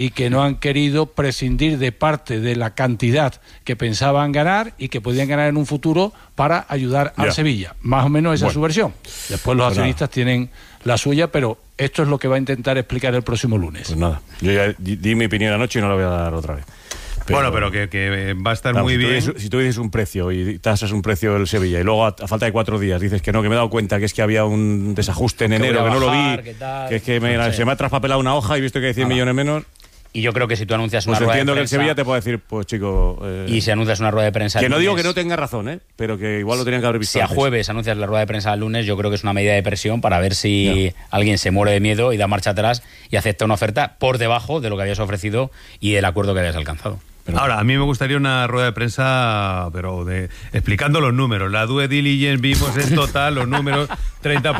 y que no han querido prescindir de parte de la cantidad que pensaban ganar y que podían ganar en un futuro para ayudar al Sevilla. Más o menos esa es su versión. Después los accionistas tienen la suya, pero esto es lo que va a intentar explicar el próximo lunes. Pues nada, yo ya di mi opinión anoche y no la voy a dar otra vez. Pero que va a estar muy bien. Si tú dices un precio y tasas un precio del Sevilla y luego a falta de 4 días dices que no, que me he dado cuenta que es que había un desajuste en enero, que no lo vi, que es que se me ha traspapelado una hoja y he visto que hay 100 millones menos. Y yo creo que si tú anuncias una pues rueda de prensa... entiendo que el Sevilla te puede decir, pues chico... y si anuncias una rueda de prensa... Que no digo que no tenga razón, pero que igual lo tenían que haber visto Si antes. a jueves anuncias la rueda de prensa al lunes, yo creo que es una medida de presión para ver si alguien se muere de miedo y da marcha atrás y acepta una oferta por debajo de lo que habías ofrecido y del acuerdo que habías alcanzado. Ahora, a mí me gustaría una rueda de prensa, pero explicando los números. La due diligence, vimos en total los números, 30%,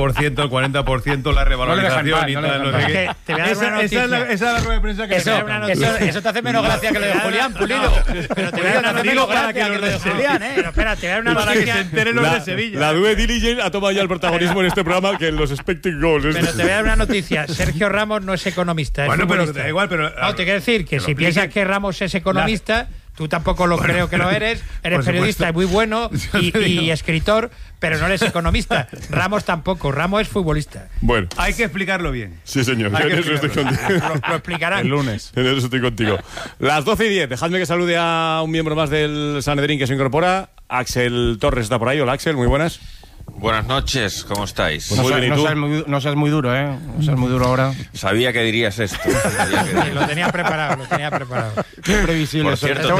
40%, la revalorización y tal. Esa es la rueda de prensa que eso te hace menos gracia que lo de Julián Pulido. Pero te voy a dar menos gracia que lo de Julián, Pero espera, te voy a dar una noticia. Para que se enteren los de Sevilla. La due diligence ha tomado ya el protagonismo en este programa que los expected goals. Pero te voy a dar una noticia. Sergio Ramos no es economista. Bueno, pero da igual, pero... No, te quiero decir que si piensas que Ramos es economista, tú tampoco lo creo que lo eres periodista y muy bueno y escritor, pero no eres economista. Ramos tampoco, Ramos es futbolista. Bueno, hay que explicarlo bien. Sí, señor, en eso estoy contigo. Lo explicarán el lunes. En eso estoy contigo. Las 12:10, dejadme que salude a un miembro más del Sanedrín que se incorpora. Axel Torres está por ahí. Hola, Axel, muy buenas. Buenas noches, ¿cómo estáis? Pues muy bien, ¿y tú? No seas muy duro, No seas muy duro ahora. Sabía que dirías esto. Lo tenía preparado. Qué previsible. Por cierto,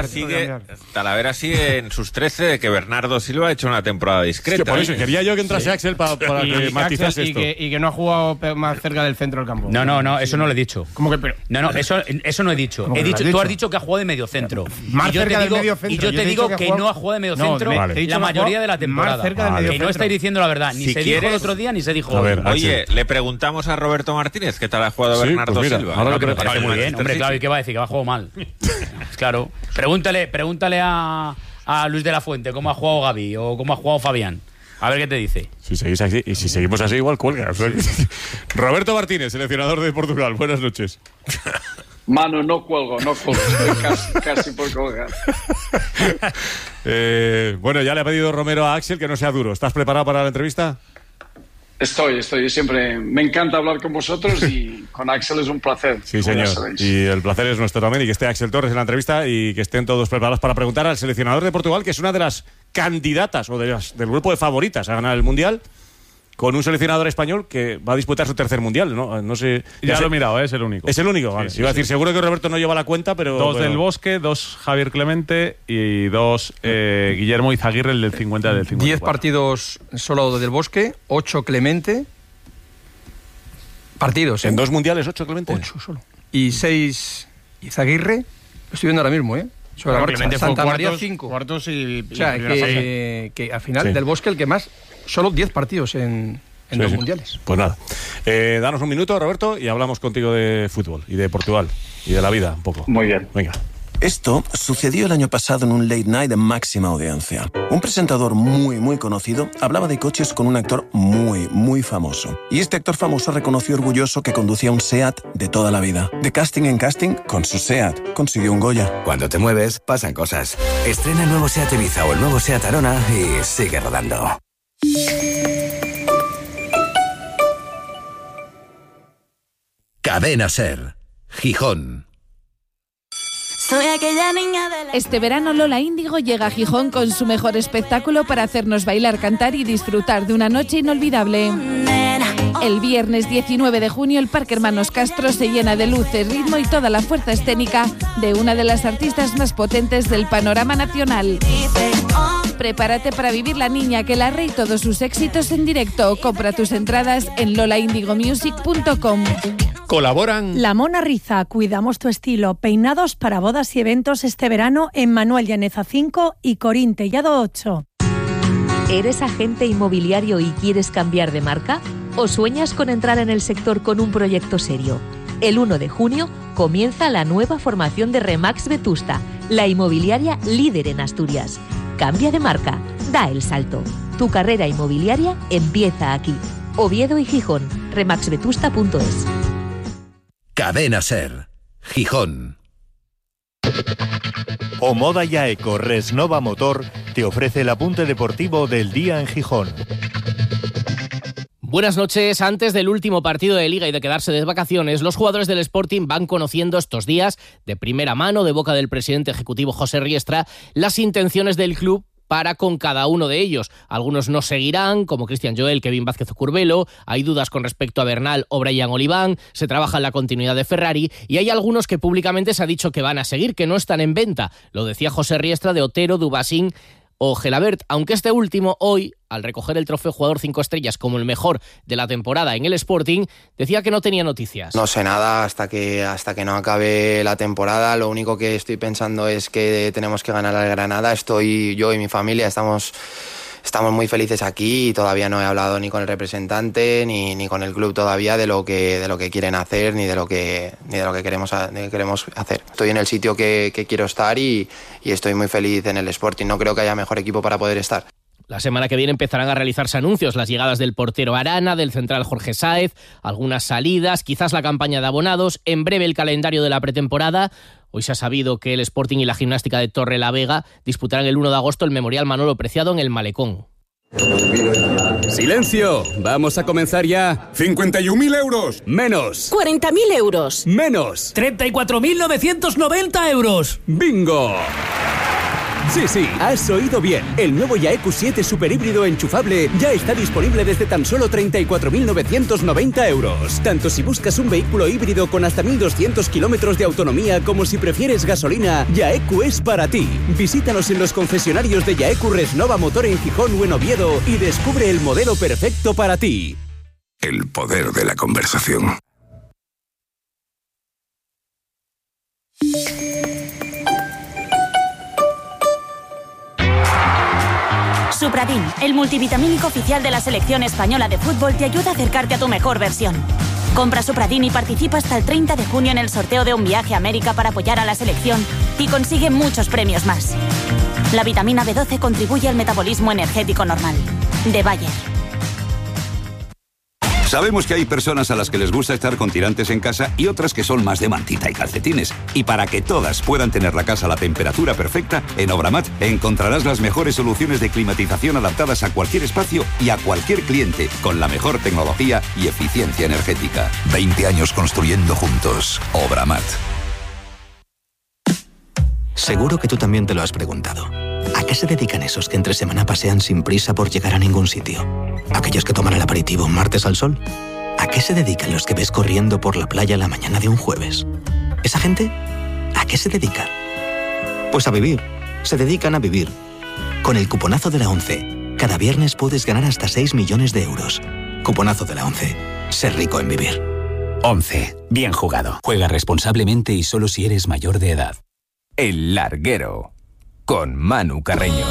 Talavera sigue en sus 13 de que Bernardo Silva ha hecho una temporada discreta. Es que por eso quería yo que entrase Axel para que matizase esto. Y que no ha jugado más cerca del centro del campo. No, eso no lo he dicho. ¿Cómo que? Pero, no, eso no he dicho. Tú has dicho que ha jugado de medio centro. Más cerca del medio centro. Y yo te digo que no ha jugado de medio centro la mayoría de la temporada. Más cerca del medio centro. No estáis diciendo la verdad. Ni se dijo el otro día, ni se dijo hoy. Oye, le preguntamos a Roberto Martínez qué tal ha jugado Bernardo Silva. Ahora me parece muy bien. Hombre, claro, ¿y qué va a decir? Que va a jugar mal. Claro. Pregúntale a Luis de la Fuente cómo ha jugado Gavi o cómo ha jugado Fabián. A ver qué te dice. Si seguís así, y si seguimos así, igual cuelga. Roberto Martínez, seleccionador de Portugal. Buenas noches. Mano, no cuelgo. Estoy casi por colgar. Bueno, ya le ha pedido Romero a Axel que no sea duro. ¿Estás preparado para la entrevista? Estoy. Siempre me encanta hablar con vosotros y con Axel es un placer. Sí, señor. Y el placer es nuestro también. Y que esté Axel Torres en la entrevista y que estén todos preparados para preguntar al seleccionador de Portugal, que es una de las candidatas o del grupo de favoritas a ganar el Mundial, con un seleccionador español que va a disputar su tercer Mundial, ¿no? No sé. Ya lo he mirado, es el único. Es el único, vale. Sí, iba a decir, seguro que Roberto no lleva la cuenta, pero... 2 del Bosque, 2 Javier Clemente y 2 Guillermo Izaguirre, el del 50 del 54. 10 partidos solo del Bosque, 8 Clemente. Partidos. ¿En 2 mundiales 8 Clemente? 8 solo. Y 6 Izaguirre. Lo estoy viendo ahora mismo, Sobre la marcha. Clemente Santa fue María 5. Cuartos y o sea, que al final del Bosque el que más... Solo 10 partidos en 2 mundiales. Pues nada. Danos un minuto, Roberto, y hablamos contigo de fútbol y de Portugal y de la vida un poco. Muy bien. Venga. Esto sucedió el año pasado en un late night de máxima audiencia. Un presentador muy conocido hablaba de coches con un actor muy famoso. Y este actor famoso reconoció orgulloso que conducía un SEAT de toda la vida. De casting en casting, con su SEAT consiguió un Goya. Cuando te mueves, pasan cosas. Estrena el nuevo SEAT Ibiza o el nuevo SEAT Arona y sigue rodando. Cadena Ser, Gijón. Este verano Lola Índigo llega a Gijón con su mejor espectáculo para hacernos bailar, cantar y disfrutar de una noche inolvidable. El viernes 19 de junio el Parque Hermanos Castro se llena de luces, ritmo y toda la fuerza escénica de una de las artistas más potentes del panorama nacional. Prepárate para vivir La Niña que la Re y todos sus éxitos en directo. Compra tus entradas en lolaindigomusic.com. Colaboran La Mona Riza, cuidamos tu estilo. Peinados para bodas y eventos este verano en Manuel Llaneza 5 y Corín Tellado 8. ¿Eres agente inmobiliario y quieres cambiar de marca? ¿O sueñas con entrar en el sector con un proyecto serio? El 1 de junio comienza la nueva formación de Remax Vetusta, la inmobiliaria líder en Asturias. Cambia de marca, da el salto. Tu carrera inmobiliaria empieza aquí. Oviedo y Gijón, remaxvetusta.es. Cadena Ser, Gijón. Omoda Yaeco Resnova Motor te ofrece el apunte deportivo del día en Gijón. Buenas noches. Antes del último partido de Liga y de quedarse de vacaciones, los jugadores del Sporting van conociendo estos días, de primera mano, de boca del presidente ejecutivo José Riestra, las intenciones del club para con cada uno de ellos. Algunos no seguirán, como Cristian Joel, Kevin Vázquez o Curbelo. Hay dudas con respecto a Bernal o Brian Oliván. Se trabaja en la continuidad de Ferrari. Y hay algunos que públicamente se ha dicho que van a seguir, que no están en venta. Lo decía José Riestra de Otero, Dubasín o Gelabert, aunque este último hoy, al recoger el trofeo Jugador 5 Estrellas como el mejor de la temporada en el Sporting, decía que no tenía noticias. No sé nada hasta que no acabe la temporada. Lo único que estoy pensando es que tenemos que ganar al Granada. Yo y mi familia estamos muy felices aquí y todavía no he hablado ni con el representante ni con el club todavía de lo que quieren hacer ni de lo que queremos hacer. Estoy en el sitio que quiero estar y estoy muy feliz en el Sporting. No creo que haya mejor equipo para poder estar. La semana que viene empezarán a realizarse anuncios, las llegadas del portero Arana, del central Jorge Sáez, algunas salidas, quizás la campaña de abonados, en breve el calendario de la pretemporada. Hoy se ha sabido que el Sporting y la Gimnástica de Torrelavega disputarán el 1 de agosto el Memorial Manolo Preciado en el Malecón. ¡Silencio! Vamos a comenzar ya. 51.000 euros. Menos. 40.000 euros. Menos. 34.990 euros. ¡Bingo! Sí, has oído bien. El nuevo Yaeku 7 superhíbrido enchufable ya está disponible desde tan solo 34.990 euros. Tanto si buscas un vehículo híbrido con hasta 1.200 kilómetros de autonomía como si prefieres gasolina, Yaeku es para ti. Visítanos en los concesionarios de Yaeku Resnova Motor en Gijón o en Oviedo y descubre el modelo perfecto para ti. El poder de la conversación. Supradin, el multivitamínico oficial de la selección española de fútbol, te ayuda a acercarte a tu mejor versión. Compra Supradin y participa hasta el 30 de junio en el sorteo de un viaje a América para apoyar a la selección y consigue muchos premios más. La vitamina B12 contribuye al metabolismo energético normal. De Bayer. Sabemos que hay personas a las que les gusta estar con tirantes en casa y otras que son más de mantita y calcetines. Y para que todas puedan tener la casa a la temperatura perfecta, en Obramat encontrarás las mejores soluciones de climatización adaptadas a cualquier espacio y a cualquier cliente, con la mejor tecnología y eficiencia energética. 20 años construyendo juntos. Obramat. Seguro que tú también te lo has preguntado. ¿A qué se dedican esos que entre semana pasean sin prisa por llegar a ningún sitio? ¿Aquellos que toman el aperitivo un martes al sol? ¿A qué se dedican los que ves corriendo por la playa la mañana de un jueves? ¿Esa gente? ¿A qué se dedica? Pues a vivir. Se dedican a vivir. Con el cuponazo de la 11, cada viernes puedes ganar hasta 6 millones de euros. Cuponazo de la 11. Ser rico en vivir. 11. Bien jugado. Juega responsablemente y solo si eres mayor de edad. El Larguero, con Manu Carreño.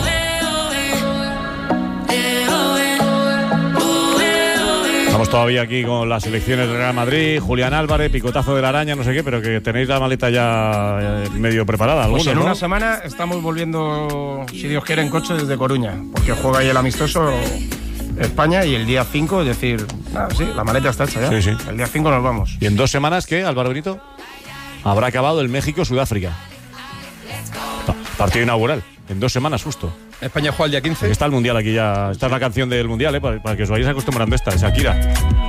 Estamos todavía aquí con las selecciones del Real Madrid, Julián Álvarez, picotazo de la araña, no sé qué, pero que tenéis la maleta ya medio preparada. Pues en ¿no? una semana estamos volviendo, si Dios quiere, en coche desde Coruña, porque juega ahí el amistoso España y el día 5, es decir, sí, la maleta está hecha ya. Sí. El día 5 nos vamos. ¿Y en 2 semanas qué, Álvaro Benito? Habrá acabado el México-Sudáfrica. Partido inaugural, en 2 semanas justo. España juega el día 15. Está el Mundial aquí ya. Esta es la canción del Mundial, para que os vayáis acostumbrando esta, de Shakira.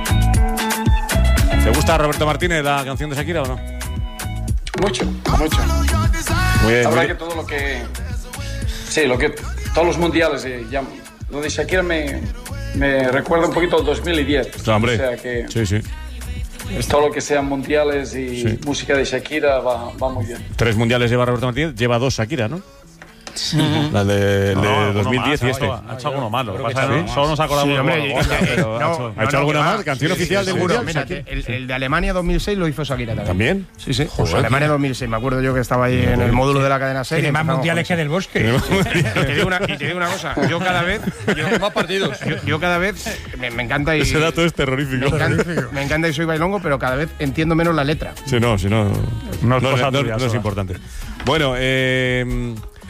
¿Te gusta, Roberto Martínez, la canción de Shakira o no? Mucho. Muy bien. La verdad que todo lo que... Sí, todos los mundiales, ya, lo de Shakira me recuerda un poquito al 2010. Hombre, o sea que... Sí. Todo lo que sean mundiales y música de Shakira va muy bien. 3 mundiales lleva Roberto Martínez, lleva 2 Shakira, ¿no? La de 2010 y este. Ha hecho alguno malo. Solo nos acordamos. Sí, hombre, ¿Ha hecho alguna más? ¿Canción oficial del Mundial? Mira, el de Alemania 2006 lo hizo Shakira también. ¿También? Sí. Alemania 2006. Me acuerdo yo que estaba ahí en el módulo de la cadena 6. Tiene más mundiales que del Bosque. Y te digo una cosa. Yo cada vez... más partidos. Yo cada vez... Me encanta y... Ese dato es terrorífico. Me encanta y soy bailongo, pero cada vez entiendo menos la letra. Sí, no es importante. Bueno,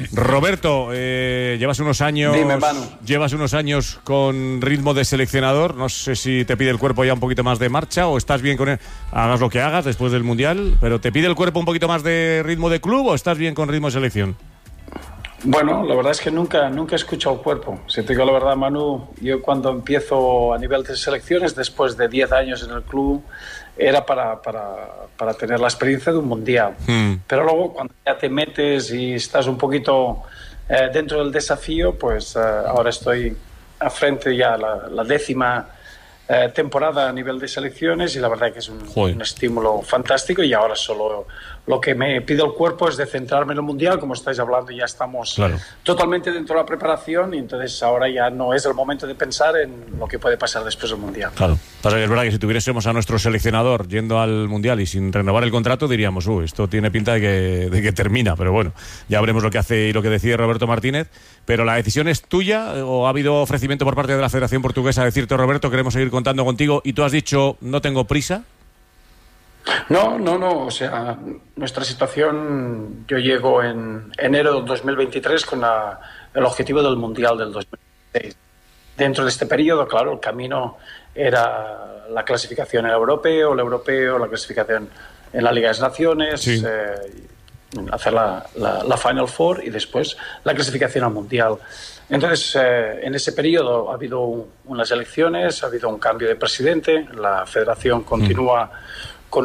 Roberto, llevas unos años. Dime, Manu. Llevas unos años con ritmo de seleccionador. No sé si te pide el cuerpo ya un poquito más de marcha o estás bien con él. Hagas lo que hagas después del Mundial, pero ¿te pide el cuerpo un poquito más de ritmo de club o estás bien con ritmo de selección? Bueno, la verdad es que nunca he escuchado el cuerpo. Si te digo la verdad, Manu, yo cuando empiezo a nivel de selecciones, después de 10 años en el club, era para tener la experiencia de un mundial. Pero luego, cuando ya te metes y estás un poquito dentro del desafío, pues ahora estoy a frente ya la 10ª temporada a nivel de selecciones y la verdad que es un estímulo fantástico y ahora solo lo que me pide el cuerpo es de centrarme en el Mundial, como estáis hablando, ya estamos totalmente dentro de la preparación y entonces ahora ya no es el momento de pensar en lo que puede pasar después del Mundial. Claro, pasa que es verdad que si tuviésemos a nuestro seleccionador yendo al Mundial y sin renovar el contrato diríamos, esto tiene pinta de que termina, pero bueno, ya veremos lo que hace y lo que decide Roberto Martínez, pero la decisión es tuya o ha habido ofrecimiento por parte de la Federación Portuguesa a decirte, Roberto, queremos seguir contando contigo y tú has dicho, no tengo prisa. No, o sea, nuestra situación, yo llego en enero del 2023 con el objetivo del Mundial del 2026. Dentro de este periodo, claro, el camino era la clasificación en el europeo, la clasificación en la Liga de las Naciones, hacer la Final Four y después la clasificación al Mundial. Entonces, en ese periodo ha habido unas elecciones, ha habido un cambio de presidente, la federación continúa con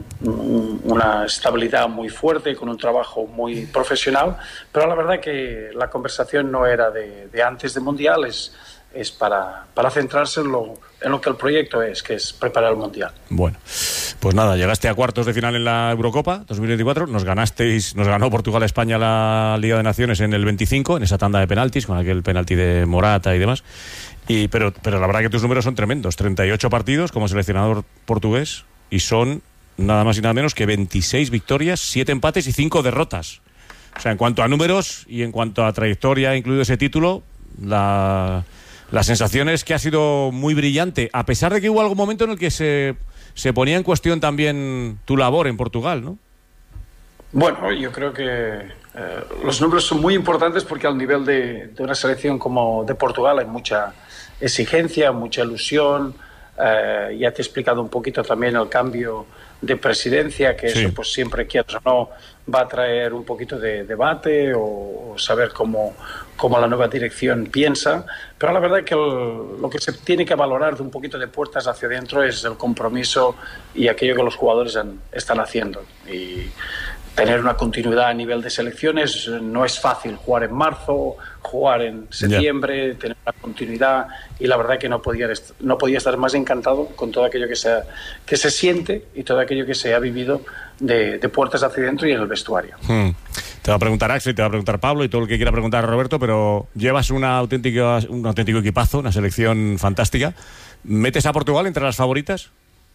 una estabilidad muy fuerte, con un trabajo muy profesional, pero la verdad que la conversación no era de antes del Mundial, es para centrarse en lo que el proyecto es, que es preparar el Mundial. Bueno, pues nada, llegaste a cuartos de final en la Eurocopa 2024, nos ganó Portugal a España la Liga de Naciones en el 25, en esa tanda de penaltis, con aquel penalti de Morata y demás, pero la verdad que tus números son tremendos, 38 partidos como seleccionador portugués, y son nada más y nada menos que 26 victorias, 7 empates y 5 derrotas. O sea, en cuanto a números y en cuanto a trayectoria, incluido ese título, la sensación es que ha sido muy brillante, a pesar de que hubo algún momento en el que se ponía en cuestión también tu labor en Portugal, ¿no? Bueno, yo creo que los números son muy importantes porque al nivel de una selección como de Portugal hay mucha exigencia, mucha ilusión. Ya te he explicado un poquito también el cambio de presidencia, que eso pues siempre, quieras o no, va a traer un poquito de debate o saber cómo la nueva dirección piensa, pero la verdad es que lo que se tiene que valorar de un poquito de puertas hacia adentro es el compromiso y aquello que los jugadores están haciendo. Y tener una continuidad a nivel de selecciones no es fácil. Jugar en marzo, jugar en septiembre, tener una continuidad, y la verdad que no podía estar más encantado con todo aquello que se siente y todo aquello que se ha vivido de puertas hacia adentro y en el vestuario. Te va a preguntar Axel, te va a preguntar Pablo y todo el que quiera preguntar a Roberto, pero llevas un auténtico equipazo, una selección fantástica. ¿Metes a Portugal entre las favoritas?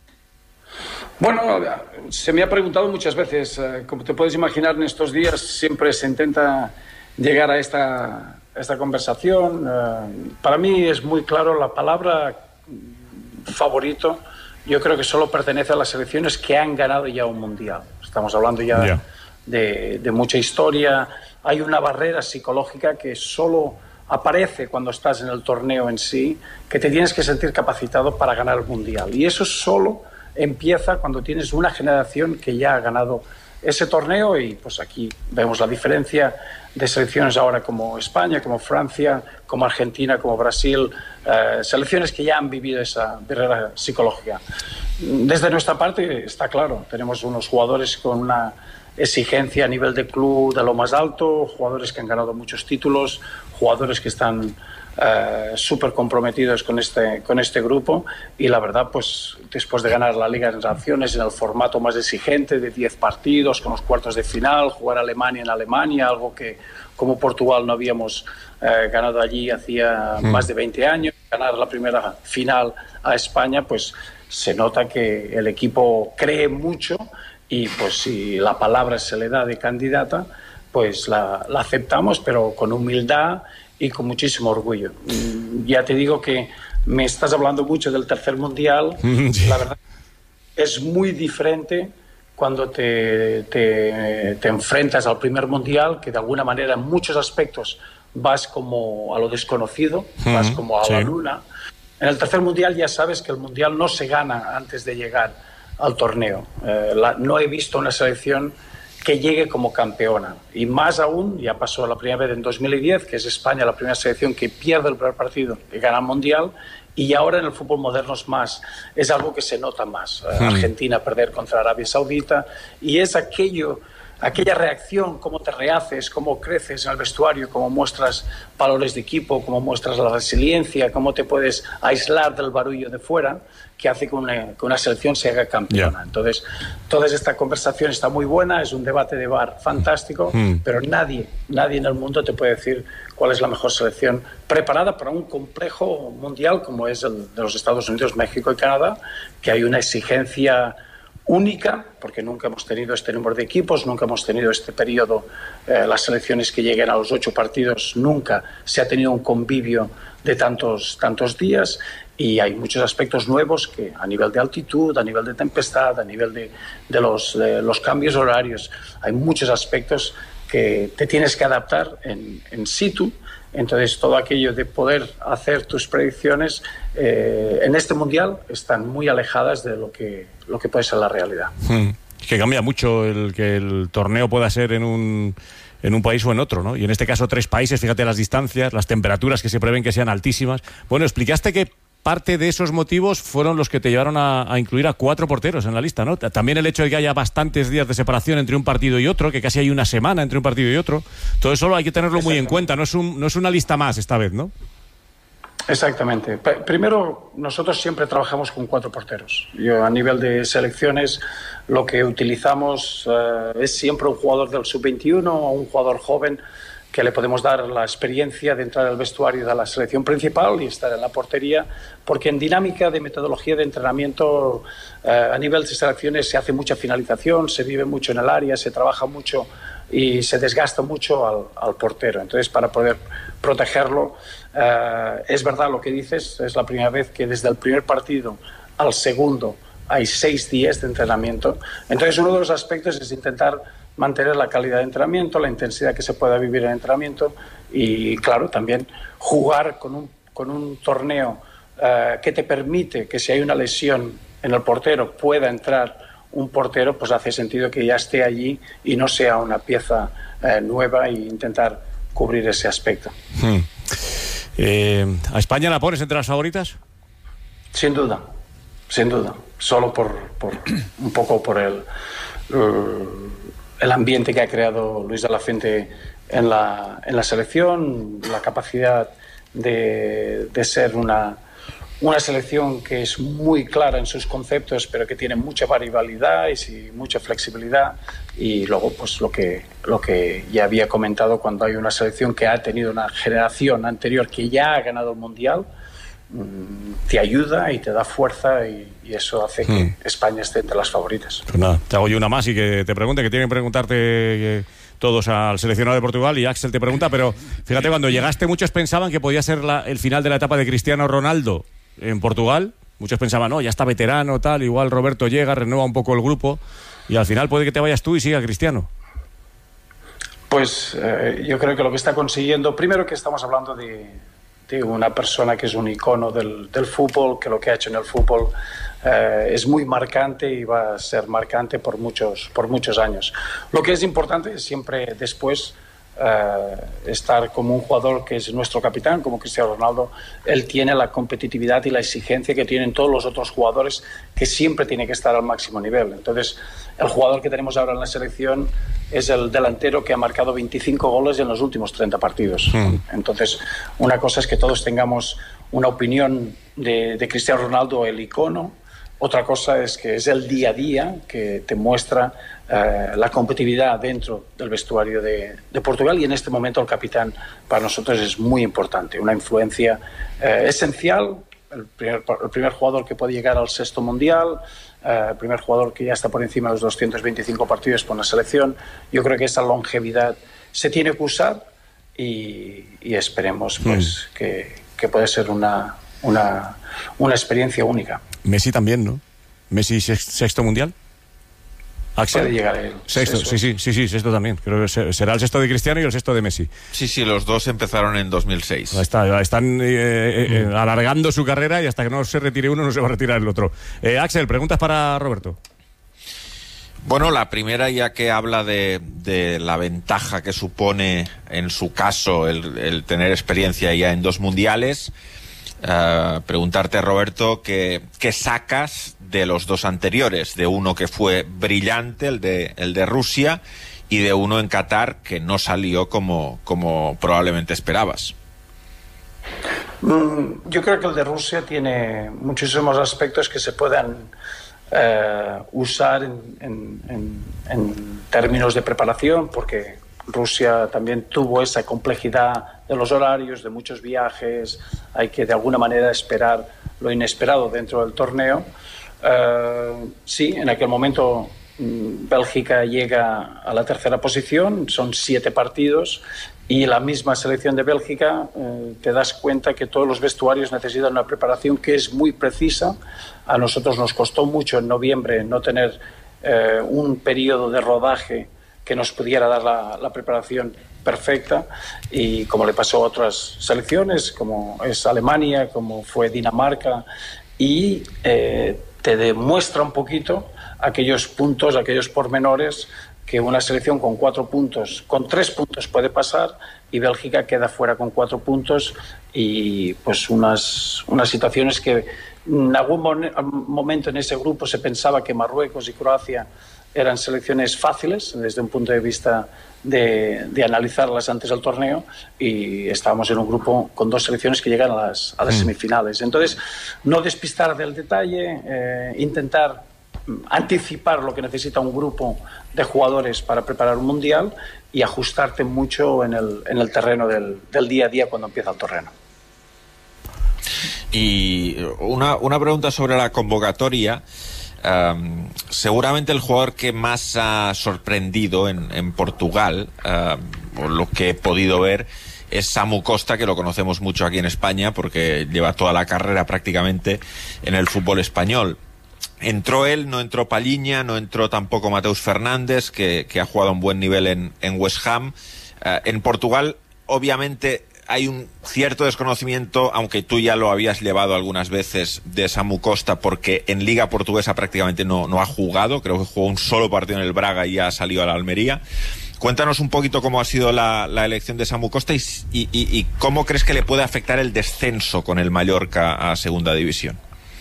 Bueno, se me ha preguntado muchas veces. Como te puedes imaginar, en estos días siempre se intenta llegar a esta conversación. Para mí es muy claro, la palabra favorito yo creo que solo pertenece a las selecciones que han ganado ya un Mundial. Estamos hablando ya de mucha historia. Hay una barrera psicológica que solo aparece cuando estás en el torneo en sí, que te tienes que sentir capacitado para ganar el Mundial. Y eso solo empieza cuando tienes una generación que ya ha ganado ese torneo, y pues aquí vemos la diferencia de selecciones ahora como España, como Francia, como Argentina, como Brasil, selecciones que ya han vivido esa barrera psicológica. Desde nuestra parte está claro, tenemos unos jugadores con una exigencia a nivel de club de lo más alto, jugadores que han ganado muchos títulos, jugadores que están súper comprometidos con este grupo, y la verdad, pues después de ganar la Liga de Naciones en el formato más exigente de 10 partidos, con los cuartos de final, jugar Alemania en Alemania, algo que como Portugal no habíamos ganado allí hacía más de 20 años, ganar la primera final a España, pues se nota que el equipo cree mucho, y pues si la palabra se le da de candidata, pues la aceptamos, pero con humildad y con muchísimo orgullo. Ya te digo que me estás hablando mucho del tercer mundial. La verdad es muy diferente cuando te enfrentas al primer mundial, que de alguna manera en muchos aspectos vas como a lo desconocido, vas como a la luna. En el tercer mundial ya sabes que el mundial no se gana antes de llegar al torneo. No he visto una selección que llegue como campeona. Y más aún, ya pasó la primera vez en 2010, que es España la primera selección que pierde el primer partido y gana el mundial. Y ahora en el fútbol moderno es algo que se nota más. Argentina perder contra Arabia Saudita, y es aquella reacción, cómo te rehaces, cómo creces en el vestuario, cómo muestras valores de equipo, cómo muestras la resiliencia, cómo te puedes aislar del barullo de fuera, que hace que una selección se haga campeona. Entonces, toda esta conversación está muy buena, es un debate de bar fantástico, pero nadie en el mundo te puede decir cuál es la mejor selección preparada para un complejo mundial como es el de los Estados Unidos, México y Canadá, que hay una exigencia única, porque nunca hemos tenido este número de equipos, nunca hemos tenido este periodo, las selecciones que lleguen a los 8 partidos, nunca se ha tenido un convivio de tantos días, y hay muchos aspectos nuevos que a nivel de altitud, a nivel de tempestad, a nivel de los cambios horarios, hay muchos aspectos que te tienes que adaptar en situ. Entonces, todo aquello de poder hacer tus predicciones en este mundial están muy alejadas de lo que puede ser la realidad. Que cambia mucho que el torneo pueda ser en un país o en otro, ¿no? Y en este caso 3 países, fíjate las distancias, las temperaturas que se prevén que sean altísimas. Bueno, explicaste que parte de esos motivos fueron los que te llevaron a incluir a 4 porteros en la lista, ¿no? También el hecho de que haya bastantes días de separación entre un partido y otro, que casi hay una semana entre un partido y otro. Todo eso hay que tenerlo muy en cuenta, no es una lista más esta vez, ¿no? Exactamente. Primero, nosotros siempre trabajamos con 4 porteros. Yo, a nivel de selecciones, lo que utilizamos es siempre un jugador del sub-21 o un jugador joven que le podemos dar la experiencia de entrar al vestuario de la selección principal y estar en la portería, porque en dinámica de metodología de entrenamiento a nivel de selecciones se hace mucha finalización, se vive mucho en el área, se trabaja mucho y se desgasta mucho al portero. Entonces, para poder protegerlo, es verdad lo que dices, es la primera vez que desde el primer partido al segundo hay 6 días de entrenamiento. Entonces, uno de los aspectos es intentar mantener la calidad de entrenamiento, la intensidad que se pueda vivir en el entrenamiento y, claro, también jugar con un torneo que te permite que si hay una lesión en el portero pueda entrar un portero, pues hace sentido que ya esté allí y no sea una pieza nueva, e intentar cubrir ese aspecto. ¿A España la pones entre las favoritas? Sin duda. Solo por un poco por el ambiente que ha creado Luis de la Fuente en la selección, la capacidad de ser una selección que es muy clara en sus conceptos, pero que tiene mucha variabilidad y mucha flexibilidad. Y luego, pues lo que ya había comentado, cuando hay una selección que ha tenido una generación anterior que ya ha ganado el Mundial, te ayuda y te da fuerza, y eso hace que España esté entre las favoritas. Pues nada, te hago yo una más y que te pregunte, que tienen que preguntarte todos al seleccionado de Portugal, y Axel te pregunta, pero fíjate, cuando llegaste muchos pensaban que podía ser el final de la etapa de Cristiano Ronaldo en Portugal. Muchos pensaban, no, ya está veterano, tal, igual Roberto llega, renueva un poco el grupo, y al final puede que te vayas tú y siga Cristiano. Pues yo creo que lo que está consiguiendo, primero que estamos hablando de una persona que es un icono del fútbol, que lo que ha hecho en el fútbol es muy marcante y va a ser marcante por muchos años. Lo que es importante es siempre después estar como un jugador que es nuestro capitán, como Cristiano Ronaldo. Él tiene la competitividad y la exigencia que tienen todos los otros jugadores, que siempre tiene que estar al máximo nivel. Entonces, el jugador que tenemos ahora en la selección es el delantero que ha marcado 25 goles en los últimos 30 partidos. Entonces, una cosa es que todos tengamos una opinión de Cristiano Ronaldo, el icono. Otra cosa es que es el día a día que te muestra la competitividad dentro del vestuario de Portugal, y en este momento el capitán para nosotros es muy importante, una influencia esencial, el primer jugador que puede llegar al 6º mundial, el primer jugador que ya está por encima de los 225 partidos con la selección. Yo creo que esa longevidad se tiene que usar y esperemos pues que puede ser una experiencia única. Messi también, ¿no? Messi 6º mundial. Axel, puede llegar él. Sexto, sí, sexto también. Creo que será el sexto de Cristiano y el sexto de Messi. Sí, los dos empezaron en 2006. Están alargando su carrera y hasta que no se retire uno no se va a retirar el otro. Axel, preguntas para Roberto. Bueno, la primera, ya que habla de la ventaja que supone en su caso el tener experiencia ya en 2 mundiales, preguntarte, Roberto, ¿qué sacas de los 2 anteriores? De uno que fue brillante, el de Rusia, y de uno en Qatar que no salió como probablemente esperabas. Yo creo que el de Rusia tiene muchísimos aspectos que se puedan usar en términos de preparación, porque Rusia también tuvo esa complejidad de los horarios, de muchos viajes, hay que de alguna manera esperar lo inesperado dentro del torneo. Sí, en aquel momento Bélgica llega a la tercera posición, son 7 partidos y la misma selección de Bélgica te das cuenta que todos los vestuarios necesitan una preparación que es muy precisa. A nosotros nos costó mucho en noviembre no tener un periodo de rodaje que nos pudiera dar la preparación perfecta, y como le pasó a otras selecciones como es Alemania, como fue Dinamarca, y te demuestra un poquito aquellos puntos, aquellos pormenores que una selección con 4 puntos, con 3 puntos puede pasar, y Bélgica queda fuera con 4 puntos, y pues unas situaciones que en algún momento en ese grupo se pensaba que Marruecos y Croacia eran selecciones fáciles desde un punto de vista de analizarlas antes del torneo, y estábamos en un grupo con 2 selecciones que llegan a las semifinales. Entonces, no despistar del detalle, intentar anticipar lo que necesita un grupo de jugadores para preparar un mundial y ajustarte mucho en el terreno del día a día cuando empieza el torneo. Y una pregunta sobre la convocatoria. Seguramente el jugador que más ha sorprendido en Portugal, por lo que he podido ver, es Samu Costa, que lo conocemos mucho aquí en España porque lleva toda la carrera prácticamente en el fútbol español. Entró él, no entró Palhinha, no entró tampoco Mateus Fernández, que ha jugado a un buen nivel en West Ham. En Portugal, obviamente, hay un cierto desconocimiento, aunque tú ya lo habías llevado algunas veces, de Samu Costa, porque en Liga Portuguesa prácticamente no ha jugado. Creo que jugó un solo partido en el Braga y ya ha salido a la Almería. Cuéntanos un poquito cómo ha sido la elección de Samu Costa y cómo crees que le puede afectar el descenso con el Mallorca a Segunda División.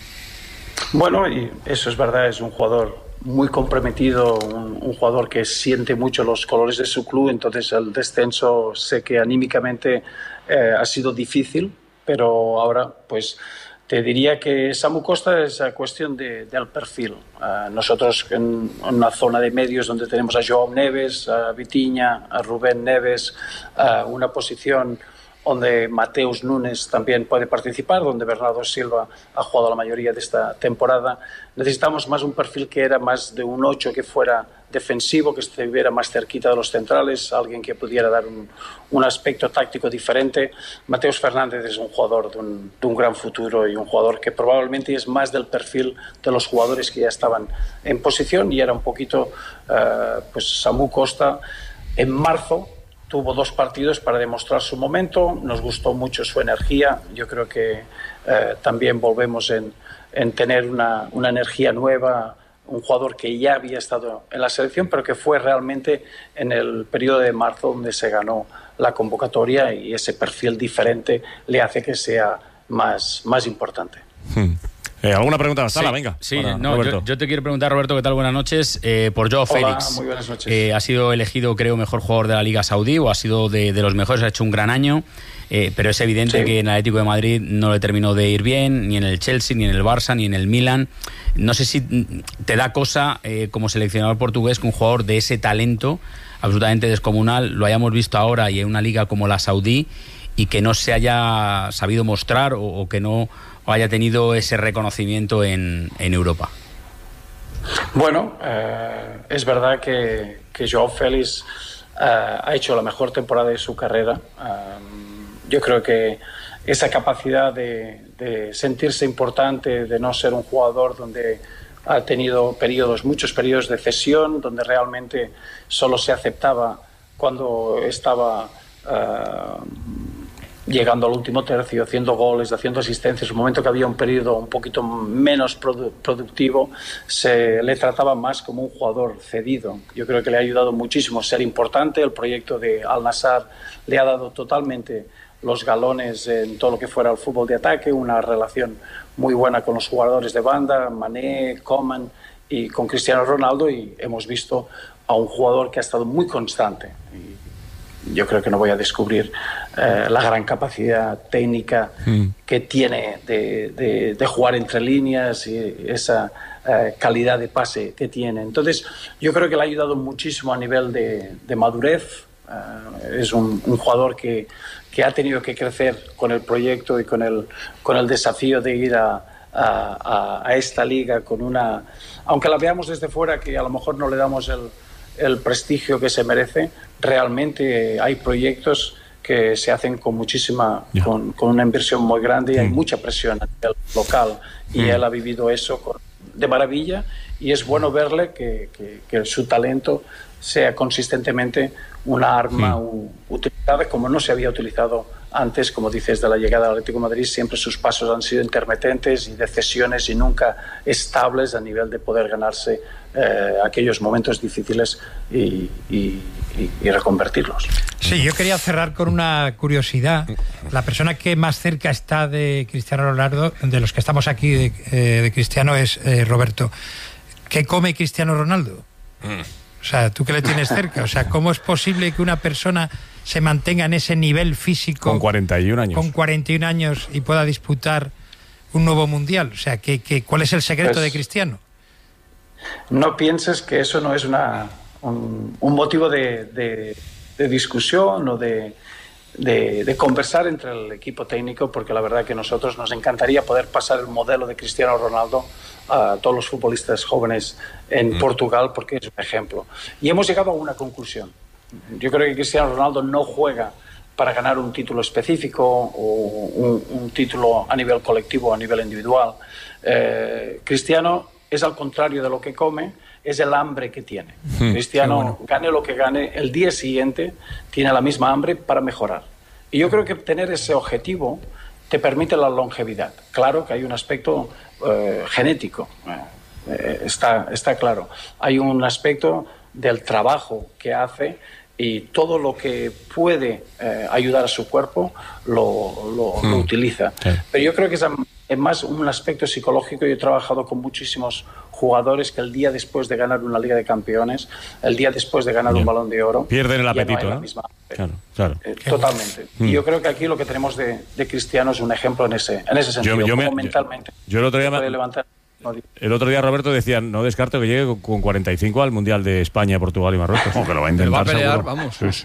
Bueno, y eso es verdad, es un jugador muy comprometido, un jugador que siente mucho los colores de su club, entonces el descenso sé que anímicamente ha sido difícil, pero ahora pues te diría que Samu Costa es cuestión del perfil. Nosotros en una zona de medios donde tenemos a João Neves, a Vitinha, a Rubén Neves, una posición donde Mateus Nunes también puede participar, donde Bernardo Silva ha jugado la mayoría de esta temporada. Necesitamos más un perfil que era más de un 8 que fuera defensivo, que estuviera más cerquita de los centrales, alguien que pudiera dar un aspecto táctico diferente. Mateus Fernández es un jugador de un gran futuro y un jugador que probablemente es más del perfil de los jugadores que ya estaban en posición, y era un poquito pues Samu Costa. En marzo tuvo 2 partidos para demostrar su momento, nos gustó mucho su energía. Yo creo que también volvemos en tener una energía nueva, un jugador que ya había estado en la selección, pero que fue realmente en el periodo de marzo donde se ganó la convocatoria, y ese perfil diferente le hace que sea más importante. ¿Alguna pregunta de la sala? Sí, venga. Sí, no, yo te quiero preguntar, Roberto, ¿qué tal? Buenas noches. Por Joao Félix. Muy buenas noches. Ha sido elegido, creo, mejor jugador de la Liga Saudí, o ha sido de los mejores, ha hecho un gran año, pero es evidente que en el Atlético de Madrid no le terminó de ir bien, ni en el Chelsea, ni en el Barça, ni en el Milan. No sé si te da cosa, como seleccionador portugués, que un jugador de ese talento absolutamente descomunal lo hayamos visto ahora y en una liga como la Saudí, y que no se haya sabido mostrar o que no haya tenido ese reconocimiento en Europa. Bueno, es verdad que Joao Félix ha hecho la mejor temporada de su carrera. Yo creo que esa capacidad de sentirse importante, de no ser un jugador donde ha tenido muchos periodos de cesión, donde realmente solo se aceptaba cuando estaba llegando al último tercio, haciendo goles, haciendo asistencias. En un momento que había un periodo un poquito menos productivo, se le trataba más como un jugador cedido. Yo creo que le ha ayudado muchísimo a ser importante. El proyecto de Al Nassr le ha dado totalmente los galones en todo lo que fuera el fútbol de ataque, una relación muy buena con los jugadores de banda, Mané, Coman y con Cristiano Ronaldo, y hemos visto a un jugador que ha estado muy constante. Y yo creo que no voy a descubrir la gran capacidad técnica que tiene de jugar entre líneas y esa calidad de pase que tiene. Entonces, yo creo que le ha ayudado muchísimo a nivel de madurez. Es un jugador que ha tenido que crecer con el proyecto y con el desafío de ir a esta liga con una... Aunque la veamos desde fuera, que a lo mejor no le damos el prestigio que se merece, realmente hay proyectos que se hacen con con una inversión muy grande y hay mucha presión a nivel local, y él ha vivido eso de maravilla, y es bueno verle que su talento sea consistentemente una arma utilizada como no se había utilizado antes. Como dices, de la llegada al Atlético de Madrid, siempre sus pasos han sido intermitentes y de cesiones y nunca estables a nivel de poder ganarse aquellos momentos difíciles y reconvertirlos. Sí, yo quería cerrar con una curiosidad. La persona que más cerca está de Cristiano Ronaldo, de los que estamos aquí de Cristiano, es Roberto. ¿Qué come Cristiano Ronaldo? O sea, tú que le tienes cerca, o sea, ¿cómo es posible que una persona se mantenga en ese nivel físico con 41 años? Con 41 años y pueda disputar un nuevo mundial. O sea, ¿cuál es el secreto de Cristiano? No pienses que eso no es un motivo de discusión o de conversar entre el equipo técnico, porque la verdad que a nosotros nos encantaría poder pasar el modelo de Cristiano Ronaldo a todos los futbolistas jóvenes en Portugal, porque es un ejemplo. Y hemos llegado a una conclusión. Yo creo que Cristiano Ronaldo no juega para ganar un título específico o un título a nivel colectivo o a nivel individual. Cristiano es al contrario de lo que come, es el hambre que tiene. Cristiano, gane lo que gane, el día siguiente tiene la misma hambre para mejorar. Y yo creo que tener ese objetivo te permite la longevidad. Claro que hay un aspecto genético, está claro. Hay un aspecto del trabajo que hace, y todo lo que puede ayudar a su cuerpo lo utiliza. Pero yo creo que es más un aspecto psicológico. Yo he trabajado con muchísimos jugadores que el día después de ganar una Liga de Campeones, el día después de ganar un Balón de Oro, pierden el apetito, no hay la misma. Claro. Totalmente. Y yo creo que aquí lo que tenemos de Cristiano es un ejemplo en ese sentido. Mentalmente. Yo el otro día Roberto decía, no descarto que llegue con 45 al Mundial de España, Portugal y Marruecos. Que lo va a intentar, va a pelear, seguro. vamos. Sí.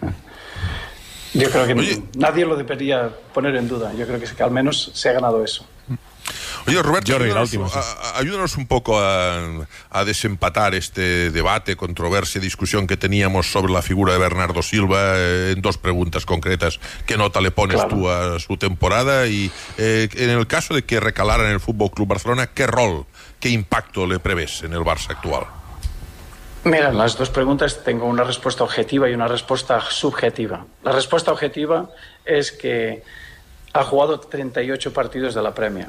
Yo creo que nadie lo debería poner en duda. Yo creo que al menos se ha ganado eso. Oye, Roberto, Jordi, ayúdanos un poco a desempatar este debate, controversia, discusión que teníamos sobre la figura de Bernardo Silva en dos preguntas concretas. ¿Qué nota le pones tú a su temporada? Y en el caso de que recalara en el Fútbol Club Barcelona, ¿qué rol, qué impacto le prevés en el Barça actual? Mira, en las dos preguntas tengo una respuesta objetiva y una respuesta subjetiva. La respuesta objetiva es que ha jugado 38 partidos de la Premier,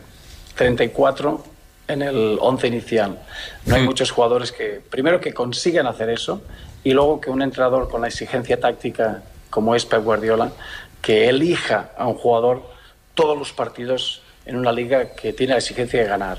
34 en el 11 inicial. No hay muchos jugadores que consigan hacer eso, y luego que un entrenador con la exigencia táctica como es Pep Guardiola, que elija a un jugador todos los partidos en una liga que tiene la exigencia de ganar.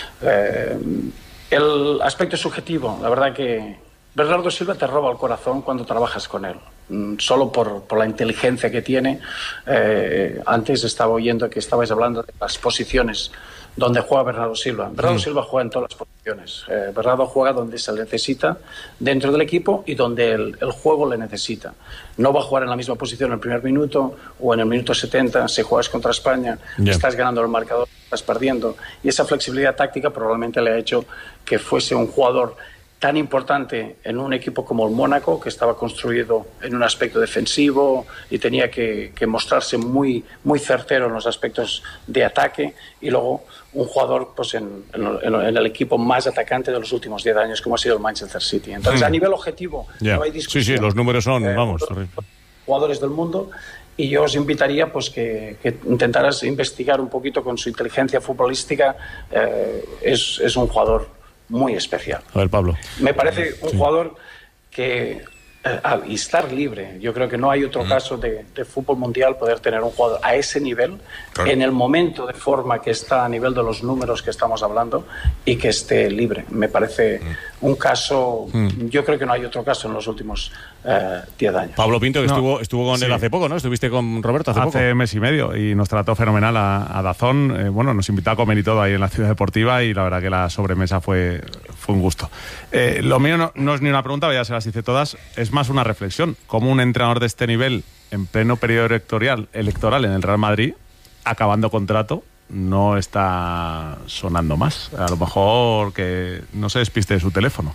El aspecto subjetivo, la verdad que Bernardo Silva te roba el corazón cuando trabajas con él, solo por la inteligencia que tiene. Antes estaba oyendo que estabais hablando de las posiciones donde juega Bernardo Silva. Bernardo Silva juega en todas las posiciones. Bernardo juega donde se le necesita dentro del equipo y donde el juego le necesita. No va a jugar en la misma posición en el primer minuto o en el minuto 70. Si juegas contra España, estás ganando el marcador, estás perdiendo. Y esa flexibilidad táctica probablemente le ha hecho que fuese un jugador tan importante en un equipo como el Mónaco, que estaba construido en un aspecto defensivo y tenía que mostrarse muy, muy certero en los aspectos de ataque, y luego un jugador pues en el equipo más atacante de los últimos 10 años, como ha sido el Manchester City. Entonces, a nivel objetivo, no hay discusión. Sí, los números son, Jugadores del mundo. Y yo os invitaría pues que intentaras investigar un poquito con su inteligencia futbolística. Es un jugador muy especial. A ver, Pablo. Me parece un jugador que y estar libre. Yo creo que no hay otro caso de fútbol mundial poder tener un jugador a ese nivel, en el momento de forma que está a nivel de los números que estamos hablando, y que esté libre. Me parece un caso, yo creo que no hay otro caso en los últimos 10 años. Pablo Pinto, que estuvo con él hace poco, ¿no? Estuviste con Roberto hace poco. Hace mes y medio, y nos trató fenomenal a Dazón. Bueno, nos invitó a comer y todo ahí en la Ciudad Deportiva, y la verdad que la sobremesa fue un gusto. Lo mío no es ni una pregunta, ya se las hice todas, es más una reflexión. Como un entrenador de este nivel, en pleno periodo electoral en el Real Madrid, acabando contrato, no está sonando más. A lo mejor que no se despiste de su teléfono.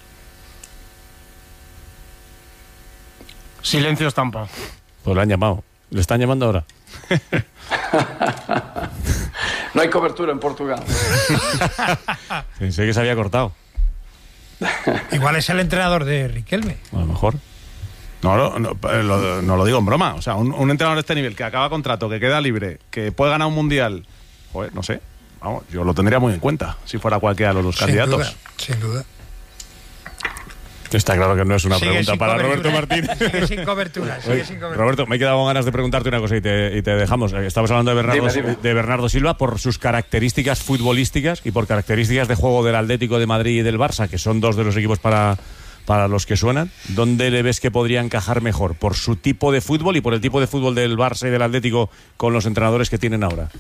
Silencio estampa. Pues le han llamado. ¿Le están llamando ahora? No hay cobertura en Portugal. Pensé que se había cortado. Igual es el entrenador de Riquelme. A lo mejor. No lo digo en broma. O sea, un entrenador de este nivel que acaba contrato, que queda libre, que puede ganar un mundial, joder, no sé. Vamos, yo lo tendría muy en cuenta si fuera cualquiera de los dos candidatos. Sin duda. Está claro que no es una pregunta para Roberto Martínez. Sigue sin cobertura. Roberto, me he quedado con ganas de preguntarte una cosa y te dejamos. Estamos hablando de Bernardo Silva por sus características futbolísticas y por características de juego del Atlético de Madrid y del Barça, que son dos de los equipos para los que suenan. ¿Dónde le ves que podría encajar mejor? ¿Por su tipo de fútbol y por el tipo de fútbol del Barça y del Atlético con los entrenadores que tienen ahora?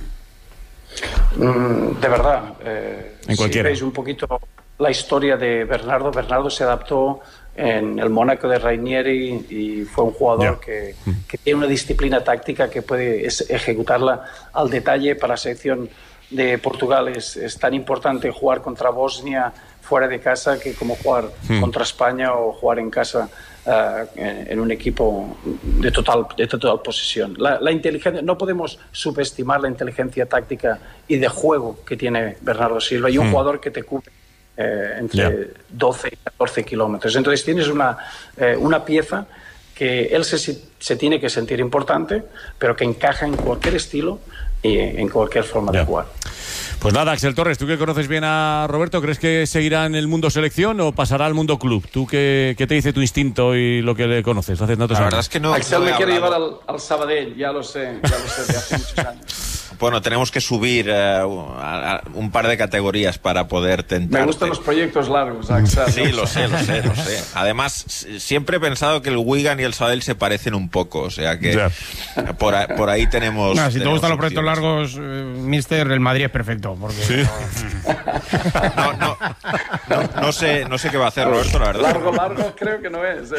De verdad. En cualquiera. Si veis un poquito la historia de Bernardo se adaptó en el Mónaco de Ranieri y fue un jugador que tiene una disciplina táctica que puede ejecutarla al detalle. Para la selección de Portugal es tan importante jugar contra Bosnia fuera de casa que como jugar contra España o jugar en casa en un equipo de total posesión. La inteligencia, no podemos subestimar la inteligencia táctica y de juego que tiene Bernardo Silva, y un jugador que te cubre entre 12 y 14 kilómetros. Entonces tienes una pieza que él se tiene que sentir importante, pero que encaja en cualquier estilo y en cualquier forma de jugar. Pues nada, Axel Torres, tú que conoces bien a Roberto, ¿crees que seguirá en el mundo selección o pasará al mundo club? ¿Tú qué te dice tu instinto y lo que le conoces? La verdad es que no. Axel me quiere llevar al Sabadell, ya lo sé de hace muchos años. Bueno, tenemos que subir un par de categorías para poder tentarte. Me gustan los proyectos largos, Axel. Sí, lo sé. Además, siempre he pensado que el Wigan y el Sabadell se parecen un poco, o sea que por ahí tenemos... Si te gustan los proyectos largos, mister, el Madrid es perfecto. Porque ¿sí? No sé qué va a hacer Roberto, la verdad. Largo creo que no es.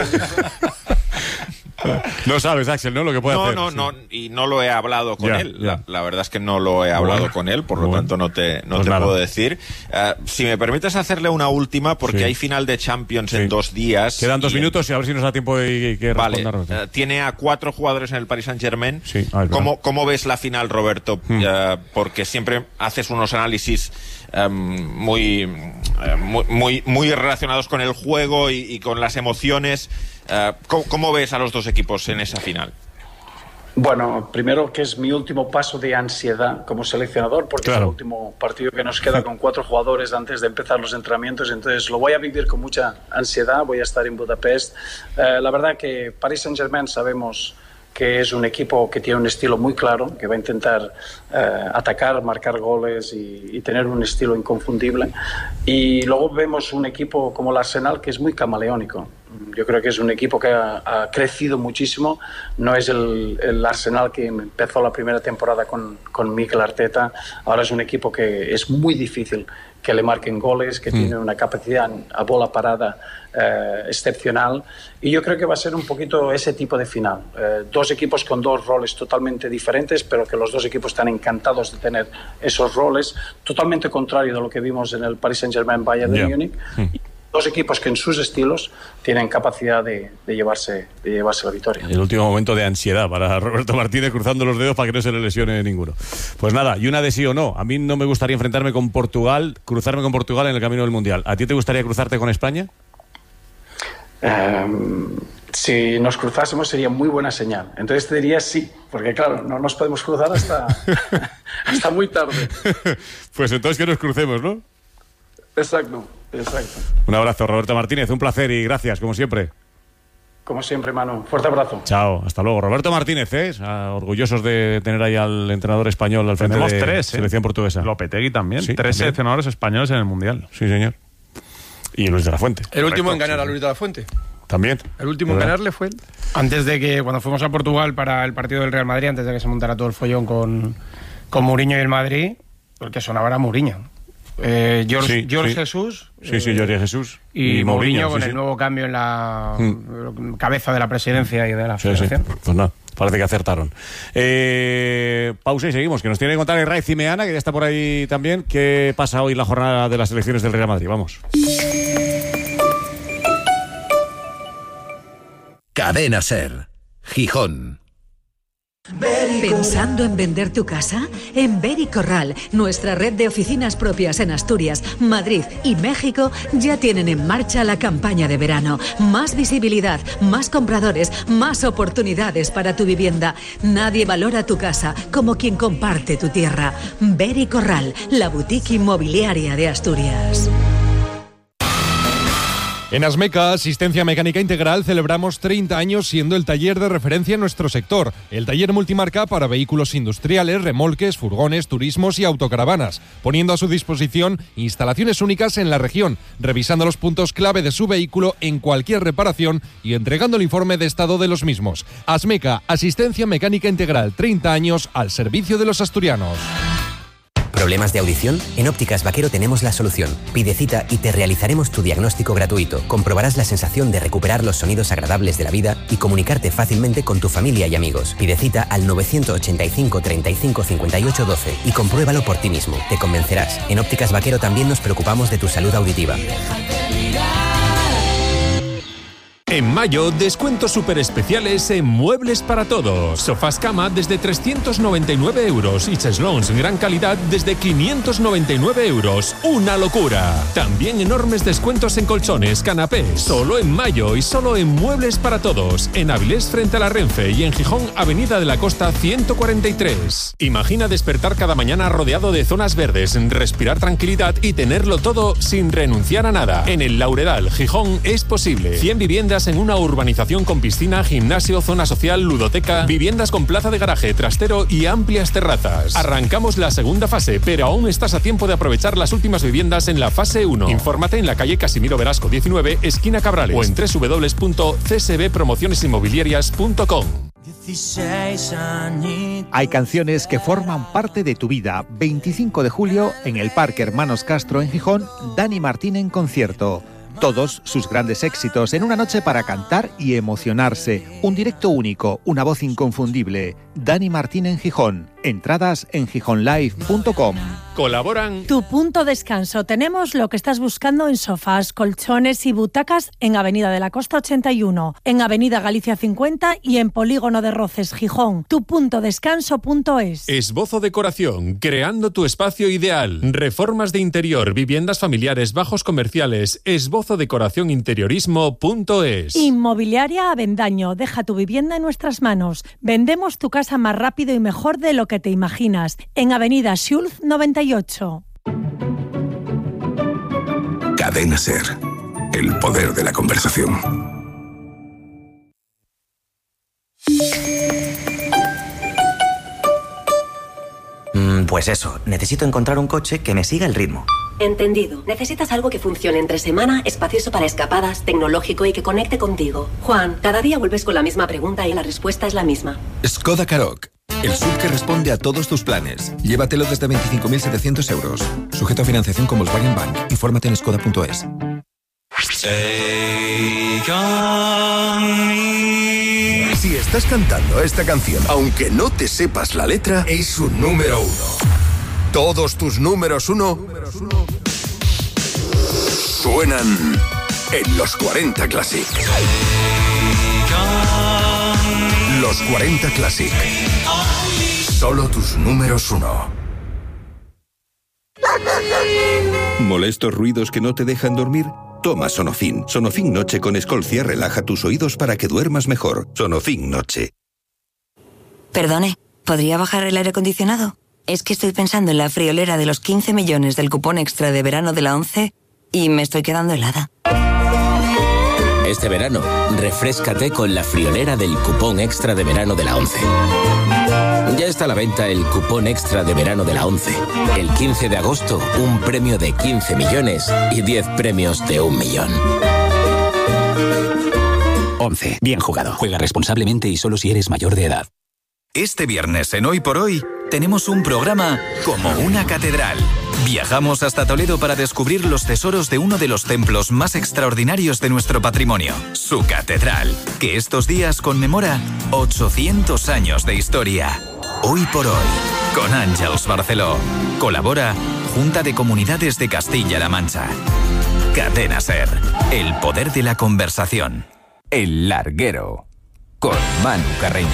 No sabes, Axel, ¿no? Lo que puede hacer. No, y no lo he hablado con él. La verdad es que no lo he hablado con él, por lo tanto no te puedo decir. Si me permites hacerle una última, porque hay final de Champions en 2 días. Quedan 2 minutos y a ver si nos da tiempo de que respondernos. Tiene a 4 jugadores en el Paris Saint-Germain. ¿Cómo ves la final, Roberto? Porque siempre haces unos análisis muy relacionados con el juego y con las emociones. ¿Cómo ves a los dos equipos en esa final? Bueno, primero que es mi último paso de ansiedad como seleccionador, porque es el último partido que nos queda con 4 jugadores antes de empezar los entrenamientos, entonces lo voy a vivir con mucha ansiedad. Voy a estar en Budapest. La verdad que Paris Saint-Germain sabemos que es un equipo que tiene un estilo muy claro, que va a intentar atacar, marcar goles y tener un estilo inconfundible. Y luego vemos un equipo como el Arsenal que es muy camaleónico. Yo creo que es un equipo que ha crecido muchísimo. No es el Arsenal que empezó la primera temporada con Mikel Arteta. Ahora es un equipo que es muy difícil que le marquen goles, que tiene una capacidad a bola parada excepcional. Y yo creo que va a ser un poquito ese tipo de final. 2 equipos con 2 roles totalmente diferentes, pero que los 2 equipos están encantados de tener esos roles, totalmente contrario de lo que vimos en el Paris Saint-Germain Bayern de Múnich. 2 dos equipos que en sus estilos tienen capacidad de llevarse la victoria. El último momento de ansiedad para Roberto Martínez, cruzando los dedos para que no se le lesione ninguno. Pues nada, y una de sí o no. A mí no me gustaría enfrentarme con Portugal, cruzarme con Portugal en el camino del Mundial. ¿A ti te gustaría cruzarte con España? Si nos cruzásemos sería muy buena señal. Entonces te diría sí, porque claro, no nos podemos cruzar hasta muy tarde. Pues entonces que nos crucemos, ¿no? Exacto. Un abrazo, Roberto Martínez, un placer y gracias, como siempre. Como siempre, Manu. Fuerte abrazo. Chao, hasta luego. Roberto Martínez, orgullosos de tener ahí al entrenador español al frente de la selección portuguesa. Lopetegui también. Sí, 3 seleccionadores españoles en el Mundial. Sí, señor. Y Luis de la Fuente. El último en ganar a Luis de la Fuente. También. El último en ganarle fue él. Antes de que, cuando fuimos a Portugal para el partido del Real Madrid, antes de que se montara todo el follón con Mourinho y el Madrid, el que sonaba era Mourinho. George Jesús. George Jesús. Y Mourinho con el nuevo cambio en la cabeza de la presidencia y de la federación. Pues nada, parece que acertaron. Pausa y seguimos, que nos tiene que contar Ray Cimeana, que ya está por ahí también. ¿Qué pasa hoy en la jornada de las elecciones del Real Madrid? Vamos. Cadena SER, Gijón. ¿Pensando en vender tu casa? En Beri Corral, nuestra red de oficinas propias en Asturias, Madrid y México, ya tienen en marcha la campaña de verano. Más visibilidad, más compradores, más oportunidades para tu vivienda. Nadie valora tu casa como quien comparte tu tierra. Beri Corral, la boutique inmobiliaria de Asturias. En Asmeca, Asistencia Mecánica Integral, celebramos 30 años siendo el taller de referencia en nuestro sector. El taller multimarca para vehículos industriales, remolques, furgones, turismos y autocaravanas, poniendo a su disposición instalaciones únicas en la región, revisando los puntos clave de su vehículo en cualquier reparación y entregando el informe de estado de los mismos. Asmeca, Asistencia Mecánica Integral, 30 años al servicio de los asturianos. ¿Problemas de audición? En Ópticas Vaquero tenemos la solución. Pide cita y te realizaremos tu diagnóstico gratuito. Comprobarás la sensación de recuperar los sonidos agradables de la vida y comunicarte fácilmente con tu familia y amigos. Pide cita al 985 35 58 12 y compruébalo por ti mismo. Te convencerás. En Ópticas Vaquero también nos preocupamos de tu salud auditiva. En mayo, descuentos súper especiales en Muebles para Todos. Sofás cama desde 399 euros y cheslons gran calidad desde 599 euros. ¡Una locura! También enormes descuentos en colchones, canapés. Solo en mayo y solo en Muebles para Todos. En Avilés frente a la Renfe y en Gijón, Avenida de la Costa 143. Imagina despertar cada mañana rodeado de zonas verdes, respirar tranquilidad y tenerlo todo sin renunciar a nada. En el Lauredal, Gijón, es posible. 100 viviendas en una urbanización con piscina, gimnasio, zona social, ludoteca, viviendas con plaza de garaje, trastero y amplias terrazas. Arrancamos la segunda fase, pero aún estás a tiempo de aprovechar las últimas viviendas en la fase 1. Infórmate en la calle Casimiro Velasco 19, esquina Cabrales, o en www.csbpromocionesinmobiliarias.com. Hay canciones que forman parte de tu vida. 25 de julio, en el Parque Hermanos Castro en Gijón, Dani Martín en concierto. Todos sus grandes éxitos en una noche para cantar y emocionarse. Un directo único, una voz inconfundible. Dani Martín en Gijón. Entradas en gijonlive.com. Colaboran Tu Punto Descanso. Tenemos lo que estás buscando en sofás, colchones y butacas en Avenida de la Costa 81, en Avenida Galicia 50 y en Polígono de Roces, Gijón. tupuntodescanso.es. Esbozo Decoración, creando tu espacio ideal. Reformas de interior, viviendas familiares, bajos comerciales. Esbozodecoracioninteriorismo.es. Inmobiliaria Avendaño. Deja tu vivienda en nuestras manos. Vendemos tu casa más rápido y mejor de lo que te imaginas. En Avenida Schulz 98. Cadena SER. El poder de la conversación. Pues eso, necesito encontrar un coche que me siga el ritmo. Entendido. Necesitas algo que funcione entre semana, espacioso para escapadas, tecnológico y que conecte contigo. Juan, cada día vuelves con la misma pregunta y la respuesta es la misma. Skoda Karoq. El SUV que responde a todos tus planes. Llévatelo desde 25.700 euros. Sujeto a financiación con Volkswagen Bank. Infórmate en skoda.es. Si estás cantando esta canción, aunque no te sepas la letra, es un número 1. Todos tus números 1 suenan en los 40 Classic. Los 40 Classic. Solo tus números 1. ¿Molestos ruidos que no te dejan dormir? Toma Sonofin. Sonofin Noche con Escolcia relaja tus oídos para que duermas mejor. Sonofin Noche. Perdone, ¿podría bajar el aire acondicionado? Es que estoy pensando en la friolera de los 15 millones del cupón extra de verano de la 11 y me estoy quedando helada. Este verano, refréscate con la friolera del cupón extra de verano de la 11. Ya está a la venta el cupón extra de verano de la 11. El 15 de agosto, un premio de 15 millones y 10 premios de 1 millón. 11. Bien jugado. Juega responsablemente y solo si eres mayor de edad. Este viernes en Hoy por Hoy tenemos un programa como una catedral. Viajamos hasta Toledo para descubrir los tesoros de uno de los templos más extraordinarios de nuestro patrimonio, su catedral, que estos días conmemora 800 años de historia. Hoy por Hoy, con Àngels Barceló. Colabora Junta de Comunidades de Castilla-La Mancha. Cadena SER, el poder de la conversación. El Larguero, con Manu Carreño.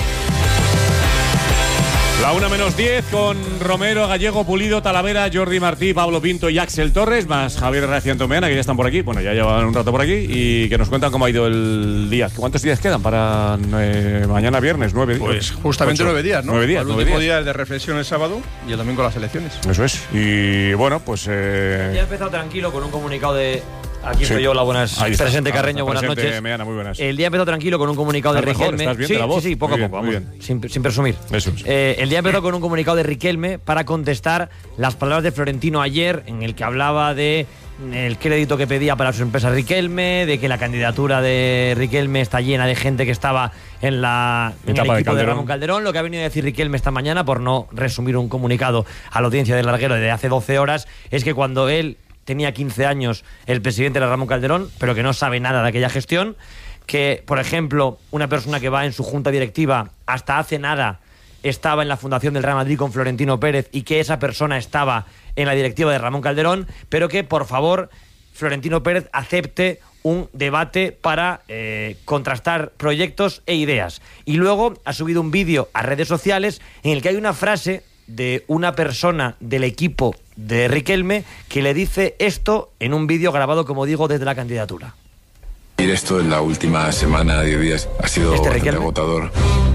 La 1:10 con Romero, Gallego, Pulido, Talavera, Jordi Martí, Pablo Pinto y Axel Torres, más Javier Herrera y Tomeana, que ya están por aquí. Bueno, ya llevan un rato por aquí y que nos cuentan cómo ha ido el día. ¿Cuántos días quedan para mañana viernes? 9 días. Pues justamente 9 días, ¿no? 9 días. El último día de reflexión el sábado y el domingo las elecciones. Eso es. Y bueno, pues... Ya he empezado tranquilo con un comunicado de... Aquí estoy yo, presente Carreño, buenas noches. Meana, muy buenas. El día empezó tranquilo con un comunicado de Riquelme. ¿Estás bien de la voz? Sí, poco a poco, vamos, sin presumir. Eso es. El día empezó con un comunicado de Riquelme para contestar las palabras de Florentino ayer, en el que hablaba de el crédito que pedía para su empresa Riquelme, de que la candidatura de Riquelme está llena de gente que estaba en el equipo de Ramón Calderón. Lo que ha venido a decir Riquelme esta mañana, por no resumir un comunicado a la audiencia del Larguero de hace 12 horas, es que cuando él tenía 15 años, el presidente era Ramón Calderón, pero que no sabe nada de aquella gestión, que, por ejemplo, una persona que va en su junta directiva hasta hace nada estaba en la fundación del Real Madrid con Florentino Pérez y que esa persona estaba en la directiva de Ramón Calderón, pero que, por favor, Florentino Pérez acepte un debate para contrastar proyectos e ideas. Y luego ha subido un vídeo a redes sociales en el que hay una frase de una persona del equipo de Riquelme que le dice esto en un vídeo grabado, como digo, desde la candidatura. Esto en la última semana, 10 días, ha sido bastante agotador.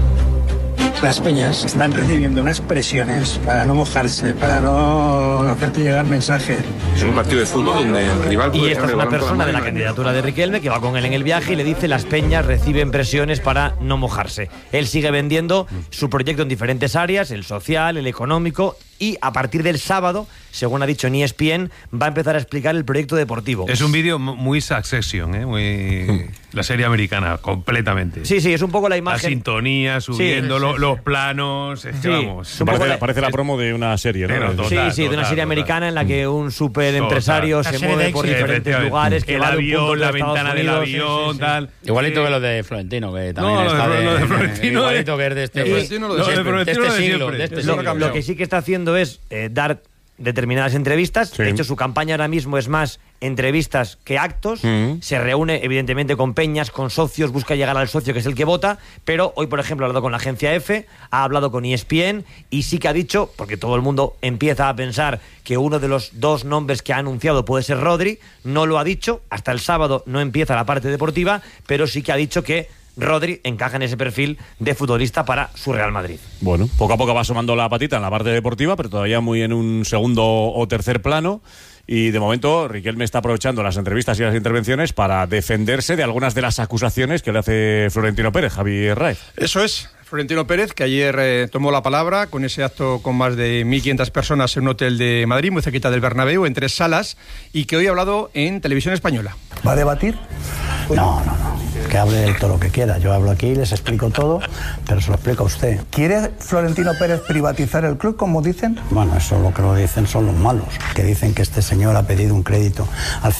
Las peñas están recibiendo unas presiones para no mojarse, para no hacerte llegar mensajes. Es un partido de fútbol donde el rival puede... Y esta es una persona de la candidatura de Riquelme que va con él en el viaje y le dice: las peñas reciben presiones para no mojarse. Él sigue vendiendo su proyecto en diferentes áreas, el social, el económico, y a partir del sábado, según ha dicho en ESPN, va a empezar a explicar el proyecto deportivo. Es un vídeo muy Succession, muy la serie americana, completamente. Sí, es un poco la imagen. La sintonía, subiendo los planos, vamos. Parece la promo de una serie, ¿no? Total, de una serie americana en la que un superempresario se mueve por diferentes lugares, que el va de un avión, punto de la Estados ventana del Unidos, avión, tal. Igualito que lo de Florentino, que también está de Florentino, igualito que es de este siglo. Lo que sí que está haciendo es dar determinadas entrevistas. De hecho, su campaña ahora mismo es más entrevistas que actos. Se reúne evidentemente con peñas, con socios, busca llegar al socio que es el que vota, pero hoy, por ejemplo, ha hablado con la agencia EFE, ha hablado con ESPN y sí que ha dicho, porque todo el mundo empieza a pensar que uno de los dos nombres que ha anunciado puede ser Rodri, no lo ha dicho, hasta el sábado no empieza la parte deportiva, pero sí que ha dicho que Rodri encaja en ese perfil de futbolista para su Real Madrid. Bueno, poco a poco va asomando la patita en la parte deportiva, pero todavía muy en un segundo o tercer plano. Y de momento Riquelme está aprovechando las entrevistas y las intervenciones para defenderse de algunas de las acusaciones que le hace Florentino Pérez, Javier Raez. Eso es. Florentino Pérez, que ayer tomó la palabra con ese acto con más de 1.500 personas en un hotel de Madrid, muy cerquita del Bernabéu, en 3 salas, y que hoy ha hablado en Televisión Española. ¿Va a debatir? No. que hable él todo lo que quiera. Yo hablo aquí, les explico todo, pero se lo explico a usted. ¿Quiere Florentino Pérez privatizar el club, como dicen? Bueno, eso lo que lo dicen son los malos, que dicen que este señor ha pedido un crédito al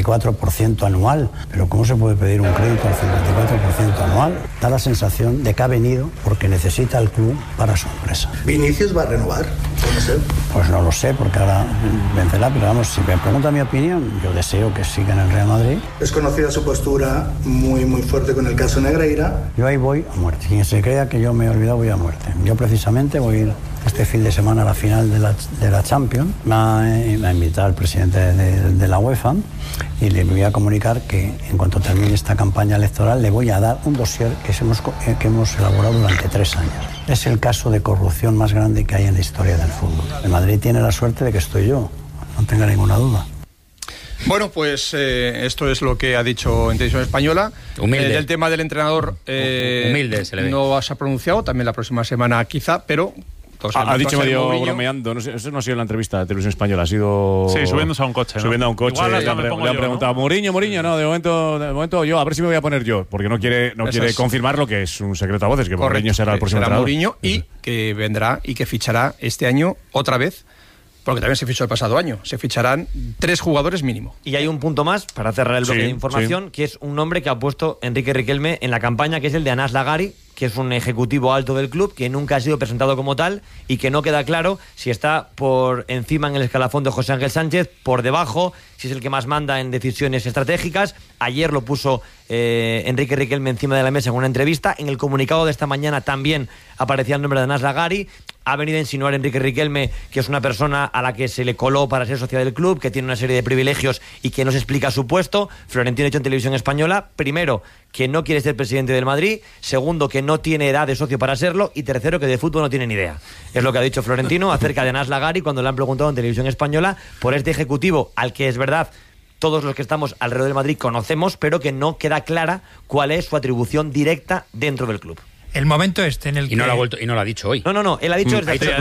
54% anual. Pero ¿cómo se puede pedir un crédito al 54% anual? Da la sensación de que ha venido porque necesita el club para su empresa. ¿Vinicius va a renovar? No sé. Pues no lo sé, porque ahora vencerá, pero vamos, si me pregunta mi opinión, yo deseo que siga en el Real Madrid. Es conocida su postura muy fuerte con el caso Negreira. Yo ahí voy a muerte. Quien se crea que yo me he olvidado, voy a muerte. Yo precisamente voy a ir este fin de semana a la final de la Champions. Me ha invitado el presidente de la UEFA y le voy a comunicar que en cuanto termine esta campaña electoral le voy a dar un dossier que hemos elaborado durante 3 años. Es el caso de corrupción más grande que hay en la historia del fútbol. El Madrid tiene la suerte de que estoy yo, no tenga ninguna duda. Bueno, pues esto es lo que ha dicho en Televisión Española. Humilde. El tema del entrenador humilde se le ve. No se ha pronunciado, también la próxima semana quizá, pero... Ha dicho medio bromeando, no sé, eso no ha sido la entrevista de Televisión Española, ha sido... Sí, subiéndose a un coche, ¿no? Subiendo a un coche, le han preguntado, ¿no? Mourinho, no, de momento yo, a ver si me voy a poner yo, porque no quiere confirmar lo que es un secreto a voces, que Mourinho será el próximo entrenador. Mourinho y que vendrá y que fichará este año otra vez, porque también se fichó el pasado año. Se ficharán 3 jugadores mínimo. Y hay un punto más, para cerrar el bloque de información, que es un nombre que ha puesto Enrique Riquelme en la campaña, que es el de Anas Lagari, que es un ejecutivo alto del club, que nunca ha sido presentado como tal y que no queda claro si está por encima en el escalafón de José Ángel Sánchez, por debajo, si es el que más manda en decisiones estratégicas. Ayer lo puso Enrique Riquelme encima de la mesa en una entrevista. En el comunicado de esta mañana también aparecía el nombre de Anas Lagari. Ha venido a insinuar Enrique Riquelme que es una persona a la que se le coló para ser socia del club, que tiene una serie de privilegios y que no se explica su puesto. Florentino ha dicho en Televisión Española, primero, que no quiere ser presidente del Madrid, segundo, que no tiene edad de socio para serlo, y tercero, que de fútbol no tiene ni idea. Es lo que ha dicho Florentino acerca de Anas Lagari cuando le han preguntado en Televisión Española por este ejecutivo, al que es verdad todos los que estamos alrededor del Madrid conocemos, pero que no queda clara cuál es su atribución directa dentro del club. El momento en el que... Y no lo ha dicho hoy. No, él ha dicho...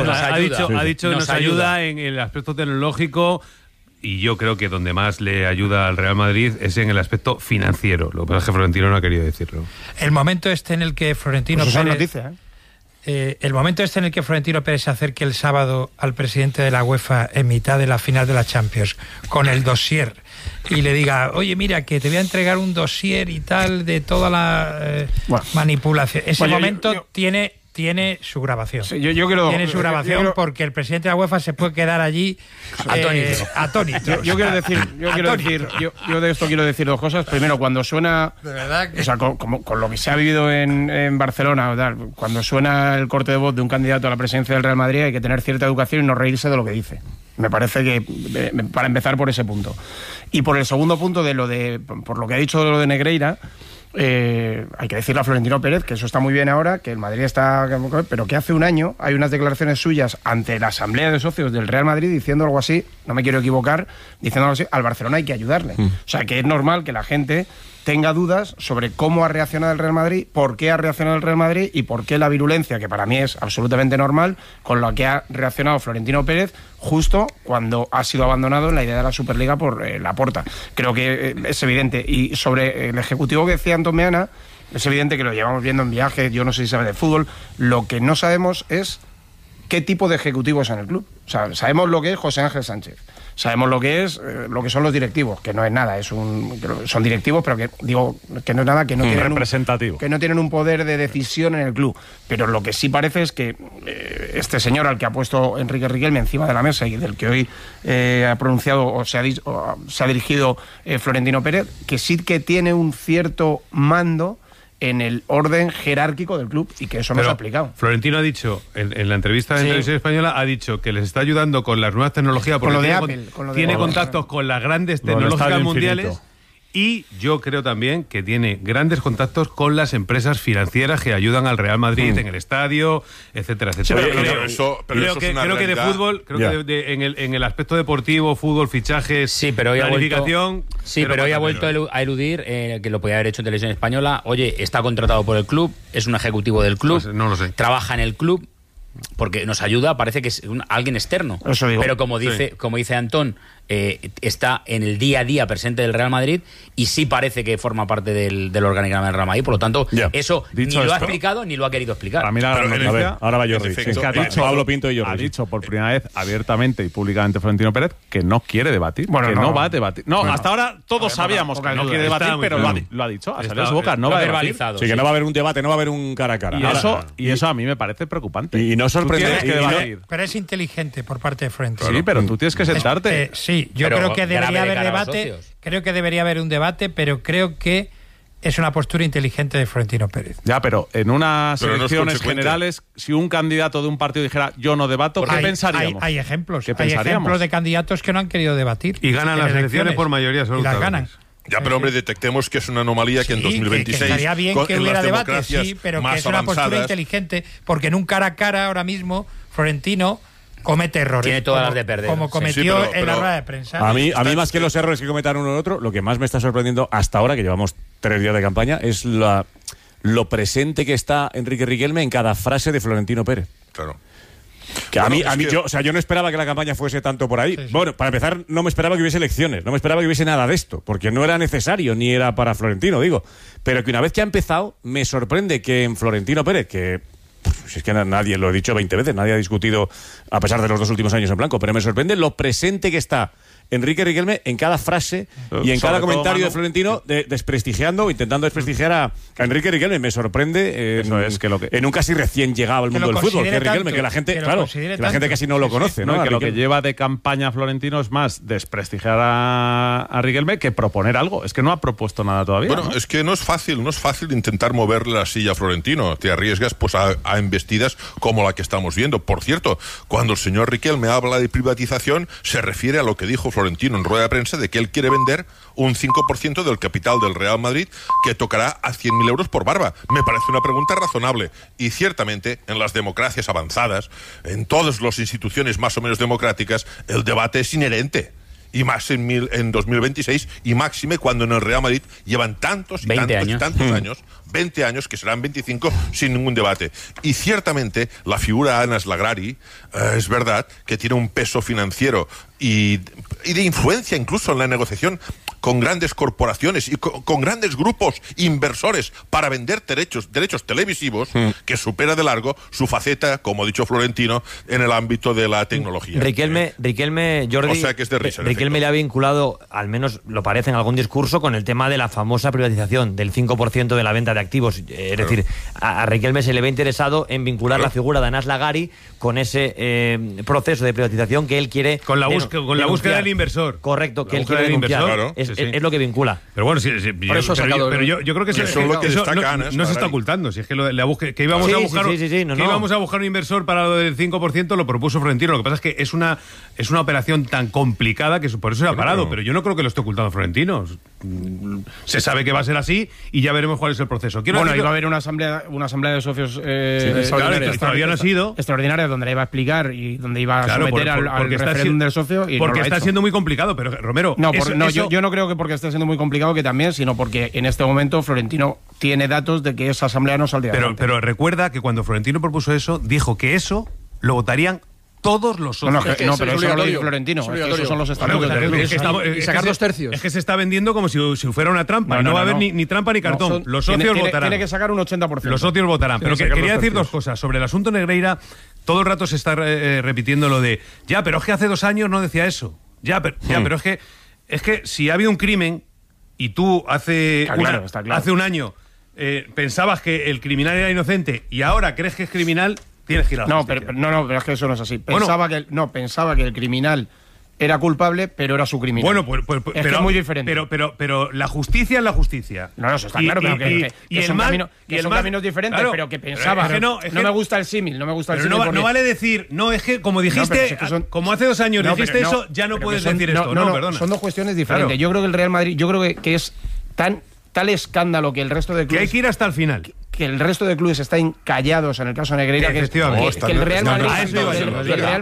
Ha dicho nos ayuda en el aspecto tecnológico, y yo creo que donde más le ayuda al Real Madrid es en el aspecto financiero. Lo que pasa es que Florentino no ha querido decirlo. El momento en el que Florentino Pérez... noticia, el momento en el que Florentino Pérez se acerque el sábado al presidente de la UEFA en mitad de la final de la Champions con el dossier y le diga, oye, mira, que te voy a entregar un dossier y tal de toda la manipulación. Ese momento tiene su grabación. Sí, yo quiero, tiene su grabación porque el presidente de la UEFA se puede quedar allí atónito. Yo de esto quiero decir 2 cosas. Primero, cuando suena, de verdad que... o sea, con lo que se ha vivido en Barcelona, cuando suena el corte de voz de un candidato a la presidencia del Real Madrid, hay que tener cierta educación y no reírse de lo que dice. Me parece que, para empezar por ese punto. Y por el segundo punto, por lo que ha dicho de lo de Negreira, hay que decirle a Florentino Pérez que eso está muy bien ahora, que el Madrid está... Pero que hace un año hay unas declaraciones suyas ante la Asamblea de Socios del Real Madrid diciendo algo así, no me quiero equivocar, diciendo algo así, al Barcelona hay que ayudarle. O sea, que es normal que la gente tenga dudas sobre cómo ha reaccionado el Real Madrid, por qué ha reaccionado el Real Madrid y por qué la virulencia, que para mí es absolutamente normal, con la que ha reaccionado Florentino Pérez justo cuando ha sido abandonado en la idea de la Superliga por Laporta. Creo que es evidente. Y sobre el ejecutivo que decía Antón Meana, es evidente que lo llevamos viendo en viajes, yo no sé si sabe de fútbol, lo que no sabemos es qué tipo de ejecutivos en el club. O sea, sabemos lo que es José Ángel Sánchez, sabemos lo que son los directivos, que no es nada, son directivos, pero que digo que no es nada, que no tienen representativo, que no tienen un poder de decisión en el club. Pero lo que sí parece es que este señor al que ha puesto Enrique Riquelme encima de la mesa y del que hoy ha pronunciado o se ha dirigido Florentino Pérez, que sí que tiene un cierto mando en el orden jerárquico del club y que eso no se ha aplicado. Florentino ha dicho, en la entrevista de Televisión Española, ha dicho que les está ayudando con las nuevas tecnologías porque tiene contactos con las grandes tecnológicas mundiales. Y yo creo también que tiene grandes contactos con las empresas financieras que ayudan al Real Madrid en el estadio, etcétera, etcétera. Creo que de fútbol, en el aspecto deportivo, fútbol, fichajes, planificación... Pero hoy ha vuelto a eludir, que lo podía haber hecho en Televisión Española. Oye, está contratado por el club, es un ejecutivo del club, no lo sé. Trabaja en el club, porque nos ayuda, parece que es alguien externo. Eso digo. Pero como dice Antón, está en el día a día presente del Real Madrid y sí parece que forma parte del organigrama del Real Madrid. Por lo tanto, eso ni lo ha explicado ni lo ha querido explicar. A mí ahora va Jordi. Es que ha dicho Pablo Pinto y Jordi. Ha dicho por primera vez abiertamente y públicamente Florentino Pérez que no quiere debatir. No va a debatir. Hasta ahora todos sabíamos que no quiere debatir, pero lo ha dicho. Ha salido de su boca. No va a debatir. Sí, que no va a haber un debate, no va a haber un cara a cara. Y eso a mí me parece preocupante. Y no sorprende. Pero es inteligente por parte de Florentino. Sí, pero tú tienes que sentarte. Sí, yo creo que debería haber debate. Creo que debería haber un debate, pero creo que es una postura inteligente de Florentino Pérez. Ya, pero en unas elecciones generales, si un candidato de un partido dijera yo no debato, ¿qué pensaríamos? Hay ejemplos. Hay ejemplos de candidatos que no han querido debatir. Y ganan las elecciones por mayoría absoluta. Y las ganan. Ya, pero hombre, detectemos que es una anomalía que en 2026... Que estaría bien que hubiera debate, sí, pero que es una postura inteligente, porque en un cara a cara ahora mismo, Florentino comete errores. Tiene todas las de perder. Como cometió en la rueda de prensa. A mí más que los errores que cometan uno o otro, lo que más me está sorprendiendo hasta ahora, que llevamos 3 días de campaña, es lo presente que está Enrique Riquelme en cada frase de Florentino Pérez. Claro. Que yo no esperaba que la campaña fuese tanto por ahí. Sí. Bueno, para empezar, no me esperaba que hubiese elecciones, no me esperaba que hubiese nada de esto, porque no era necesario, ni era para Florentino, digo. Pero que una vez que ha empezado, me sorprende que en Florentino Pérez, que si es que nadie, lo he dicho 20 veces, nadie ha discutido, a pesar de los 2 últimos años en blanco, pero me sorprende lo presente que está Enrique Riquelme en cada frase y en cada comentario de Florentino, desprestigiando o intentando desprestigiar a Enrique Riquelme. Me sorprende en un casi recién llegado al mundo del fútbol, que Riquelme, que la gente, la gente casi no lo conoce, ¿no? Que lo que lleva de campaña Florentino es más desprestigiar a Riquelme que proponer algo. Es que no ha propuesto nada todavía. Bueno, es que no es fácil intentar moverle la silla a Florentino. Te arriesgas pues a embestidas como la que estamos viendo. Por cierto, cuando el señor Riquelme habla de privatización, se refiere a lo que dijo Florentino en rueda de prensa, de que él quiere vender un 5% del capital del Real Madrid, que tocará a 100.000 euros por barba. Me parece una pregunta razonable. Y ciertamente, en las democracias avanzadas, en todas las instituciones más o menos democráticas, el debate es inherente. Y más en 2026, y máxime cuando en el Real Madrid llevan tantos años, 20 años, que serán 25, sin ningún debate. Y ciertamente la figura de Anas Lagrari es verdad que tiene un peso financiero y de influencia incluso en la negociación con grandes corporaciones y con grandes grupos inversores para vender derechos televisivos, que supera de largo su faceta, como ha dicho Florentino, en el ámbito de la tecnología. Riquelme, Jordi, o sea que es de risa. Riquelme le ha vinculado, al menos lo parece en algún discurso, con el tema de la famosa privatización del 5% de la venta de activos. Es decir, a Riquelme se le ve interesado en vincular la figura de Anas Lagrari con ese proceso de privatización que él quiere... Con la búsqueda del inversor. Correcto, que él quiere denunciar. Es lo que vincula. Pero bueno, pero yo creo que eso no se está ocultando. Si es que íbamos a buscar un inversor para lo del 5%, lo propuso Florentino. Lo que pasa es que es una operación tan complicada que por eso se ha parado. Pero yo no creo que lo esté ocultando Florentino. Se sabe que va a ser así y ya veremos cuál es el proceso. Iba a haber una asamblea de socios todavía no ha sido extraordinaria, donde le iba a explicar y donde iba a someter al referéndum del socio. Porque está siendo muy complicado, pero Romero... Yo no creo que porque esté siendo muy complicado que también, sino porque en este momento Florentino tiene datos de que esa asamblea no saldría adelante. Pero recuerda que cuando Florentino propuso eso, dijo que eso lo votarían todos los socios. Pero eso no lo dijo Florentino. Esos son los estatutos. Y sacar 2 tercios. Es que se está vendiendo como si fuera una trampa. No va a haber ni trampa ni cartón. Los socios votarán. Tiene que sacar un 80%. Los socios votarán. Pero quería decir 2 cosas. Sobre el asunto Negreira, todo el rato se está repitiendo lo de pero es que hace 2 años no decía eso. Pero es que si ha habido un crimen y tú hace un año pensabas que el criminal era inocente y ahora crees que es criminal, tienes que ir a la justicia. Pero es que eso no es así. Pensaba que el criminal era culpable, pero era su criminal. Bueno, pero es muy diferente. Pero la justicia es la justicia. No, eso está claro, pero que son caminos diferentes, claro, pero que pensaba. No me gusta el símil, no vale decir, es que como dijiste, como hace 2 años dijiste eso, ya no puedes decir esto. No, perdona. Son 2 cuestiones diferentes. Claro. Yo creo que el Real Madrid, que es tal escándalo que el resto de clubes... Que hay que ir hasta el final. Que el resto de clubes están callados en el caso de Negreira, que el Real Madrid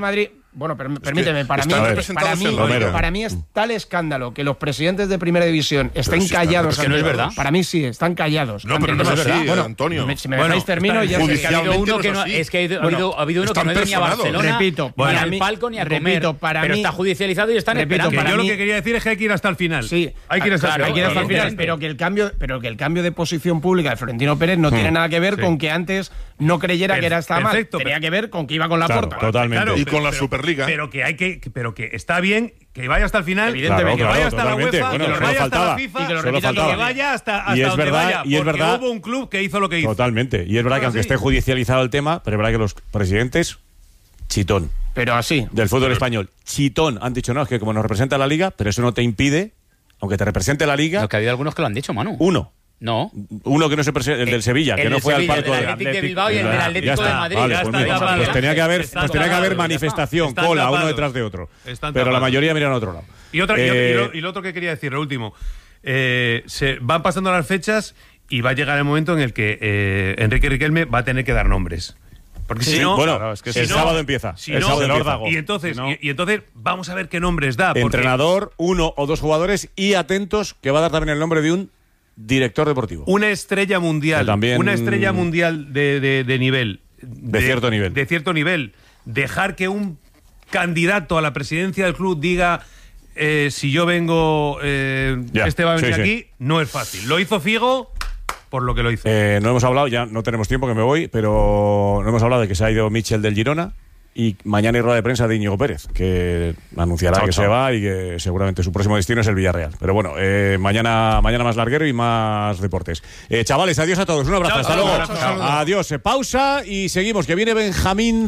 Bueno, permíteme, para mí es tal escándalo que los presidentes de Primera División estén callados. Es que no es verdad. Para mí sí, están callados. No, pero no es verdad. Bueno, Antonio. Si me dejáis termino, ya sé que ha habido uno que no... Es que ha habido uno que no ha ido ni a Barcelona, ni al palco, ni a comer. Pero está judicializado y están esperando. Yo lo que quería decir es que hay que ir hasta el final. Sí, hay que ir hasta el final. Pero que el cambio de posición pública de Florentino Pérez no tiene nada que ver con que antes no creyera que era mal. Tenía que ver con que iba con Laporta. Totalmente. Y con la Superliga. Pero que está bien que vaya hasta el final, evidentemente, que vaya hasta la UEFA, bueno, que vaya hasta la FIFA, y que lo repita, que vaya hasta donde vaya, porque hubo un club que hizo lo que hizo. Totalmente. Y es verdad que aunque esté judicializado el tema, pero es verdad que los presidentes, chitón. Pero así. Del fútbol español, chitón. Han dicho, no, es que como nos representa la Liga, pero eso no te impide, aunque te represente la Liga... No, que ha habido algunos que lo han dicho, Manu. Uno que no se el del Sevilla, el que no fue Sevilla, al palco del Atlético de Bilbao y el del Atlético de Madrid. Vale, pues tenía que haber manifestación, cola, uno detrás de otro. Pero la mayoría miran a otro lado. Y lo otro que quería decir, lo último. Se van pasando las fechas y va a llegar el momento en el que Enrique Riquelme va a tener que dar nombres. Porque si no, bueno, es que el sábado empieza. El sábado del órdago. Y entonces vamos a ver qué nombres da. Entrenador, 1 o 2 jugadores y atentos que va a dar también el nombre de un director deportivo. Una estrella mundial. Una estrella mundial de nivel. De cierto nivel. De cierto nivel. Dejar que un candidato a la presidencia del club diga si yo vengo, este va a venir aquí, no es fácil. Lo hizo Figo por lo que lo hizo. No hemos hablado, ya no tenemos tiempo que me voy, pero no hemos hablado de que se ha ido Michel del Girona. Y mañana hay rueda de prensa de Íñigo Pérez, que anunciará que se va y que seguramente su próximo destino es el Villarreal. Pero bueno, mañana más larguero y más deportes. Chavales, adiós a todos. Un abrazo. Hasta luego. Adiós. Pausa y seguimos, que viene Benjamín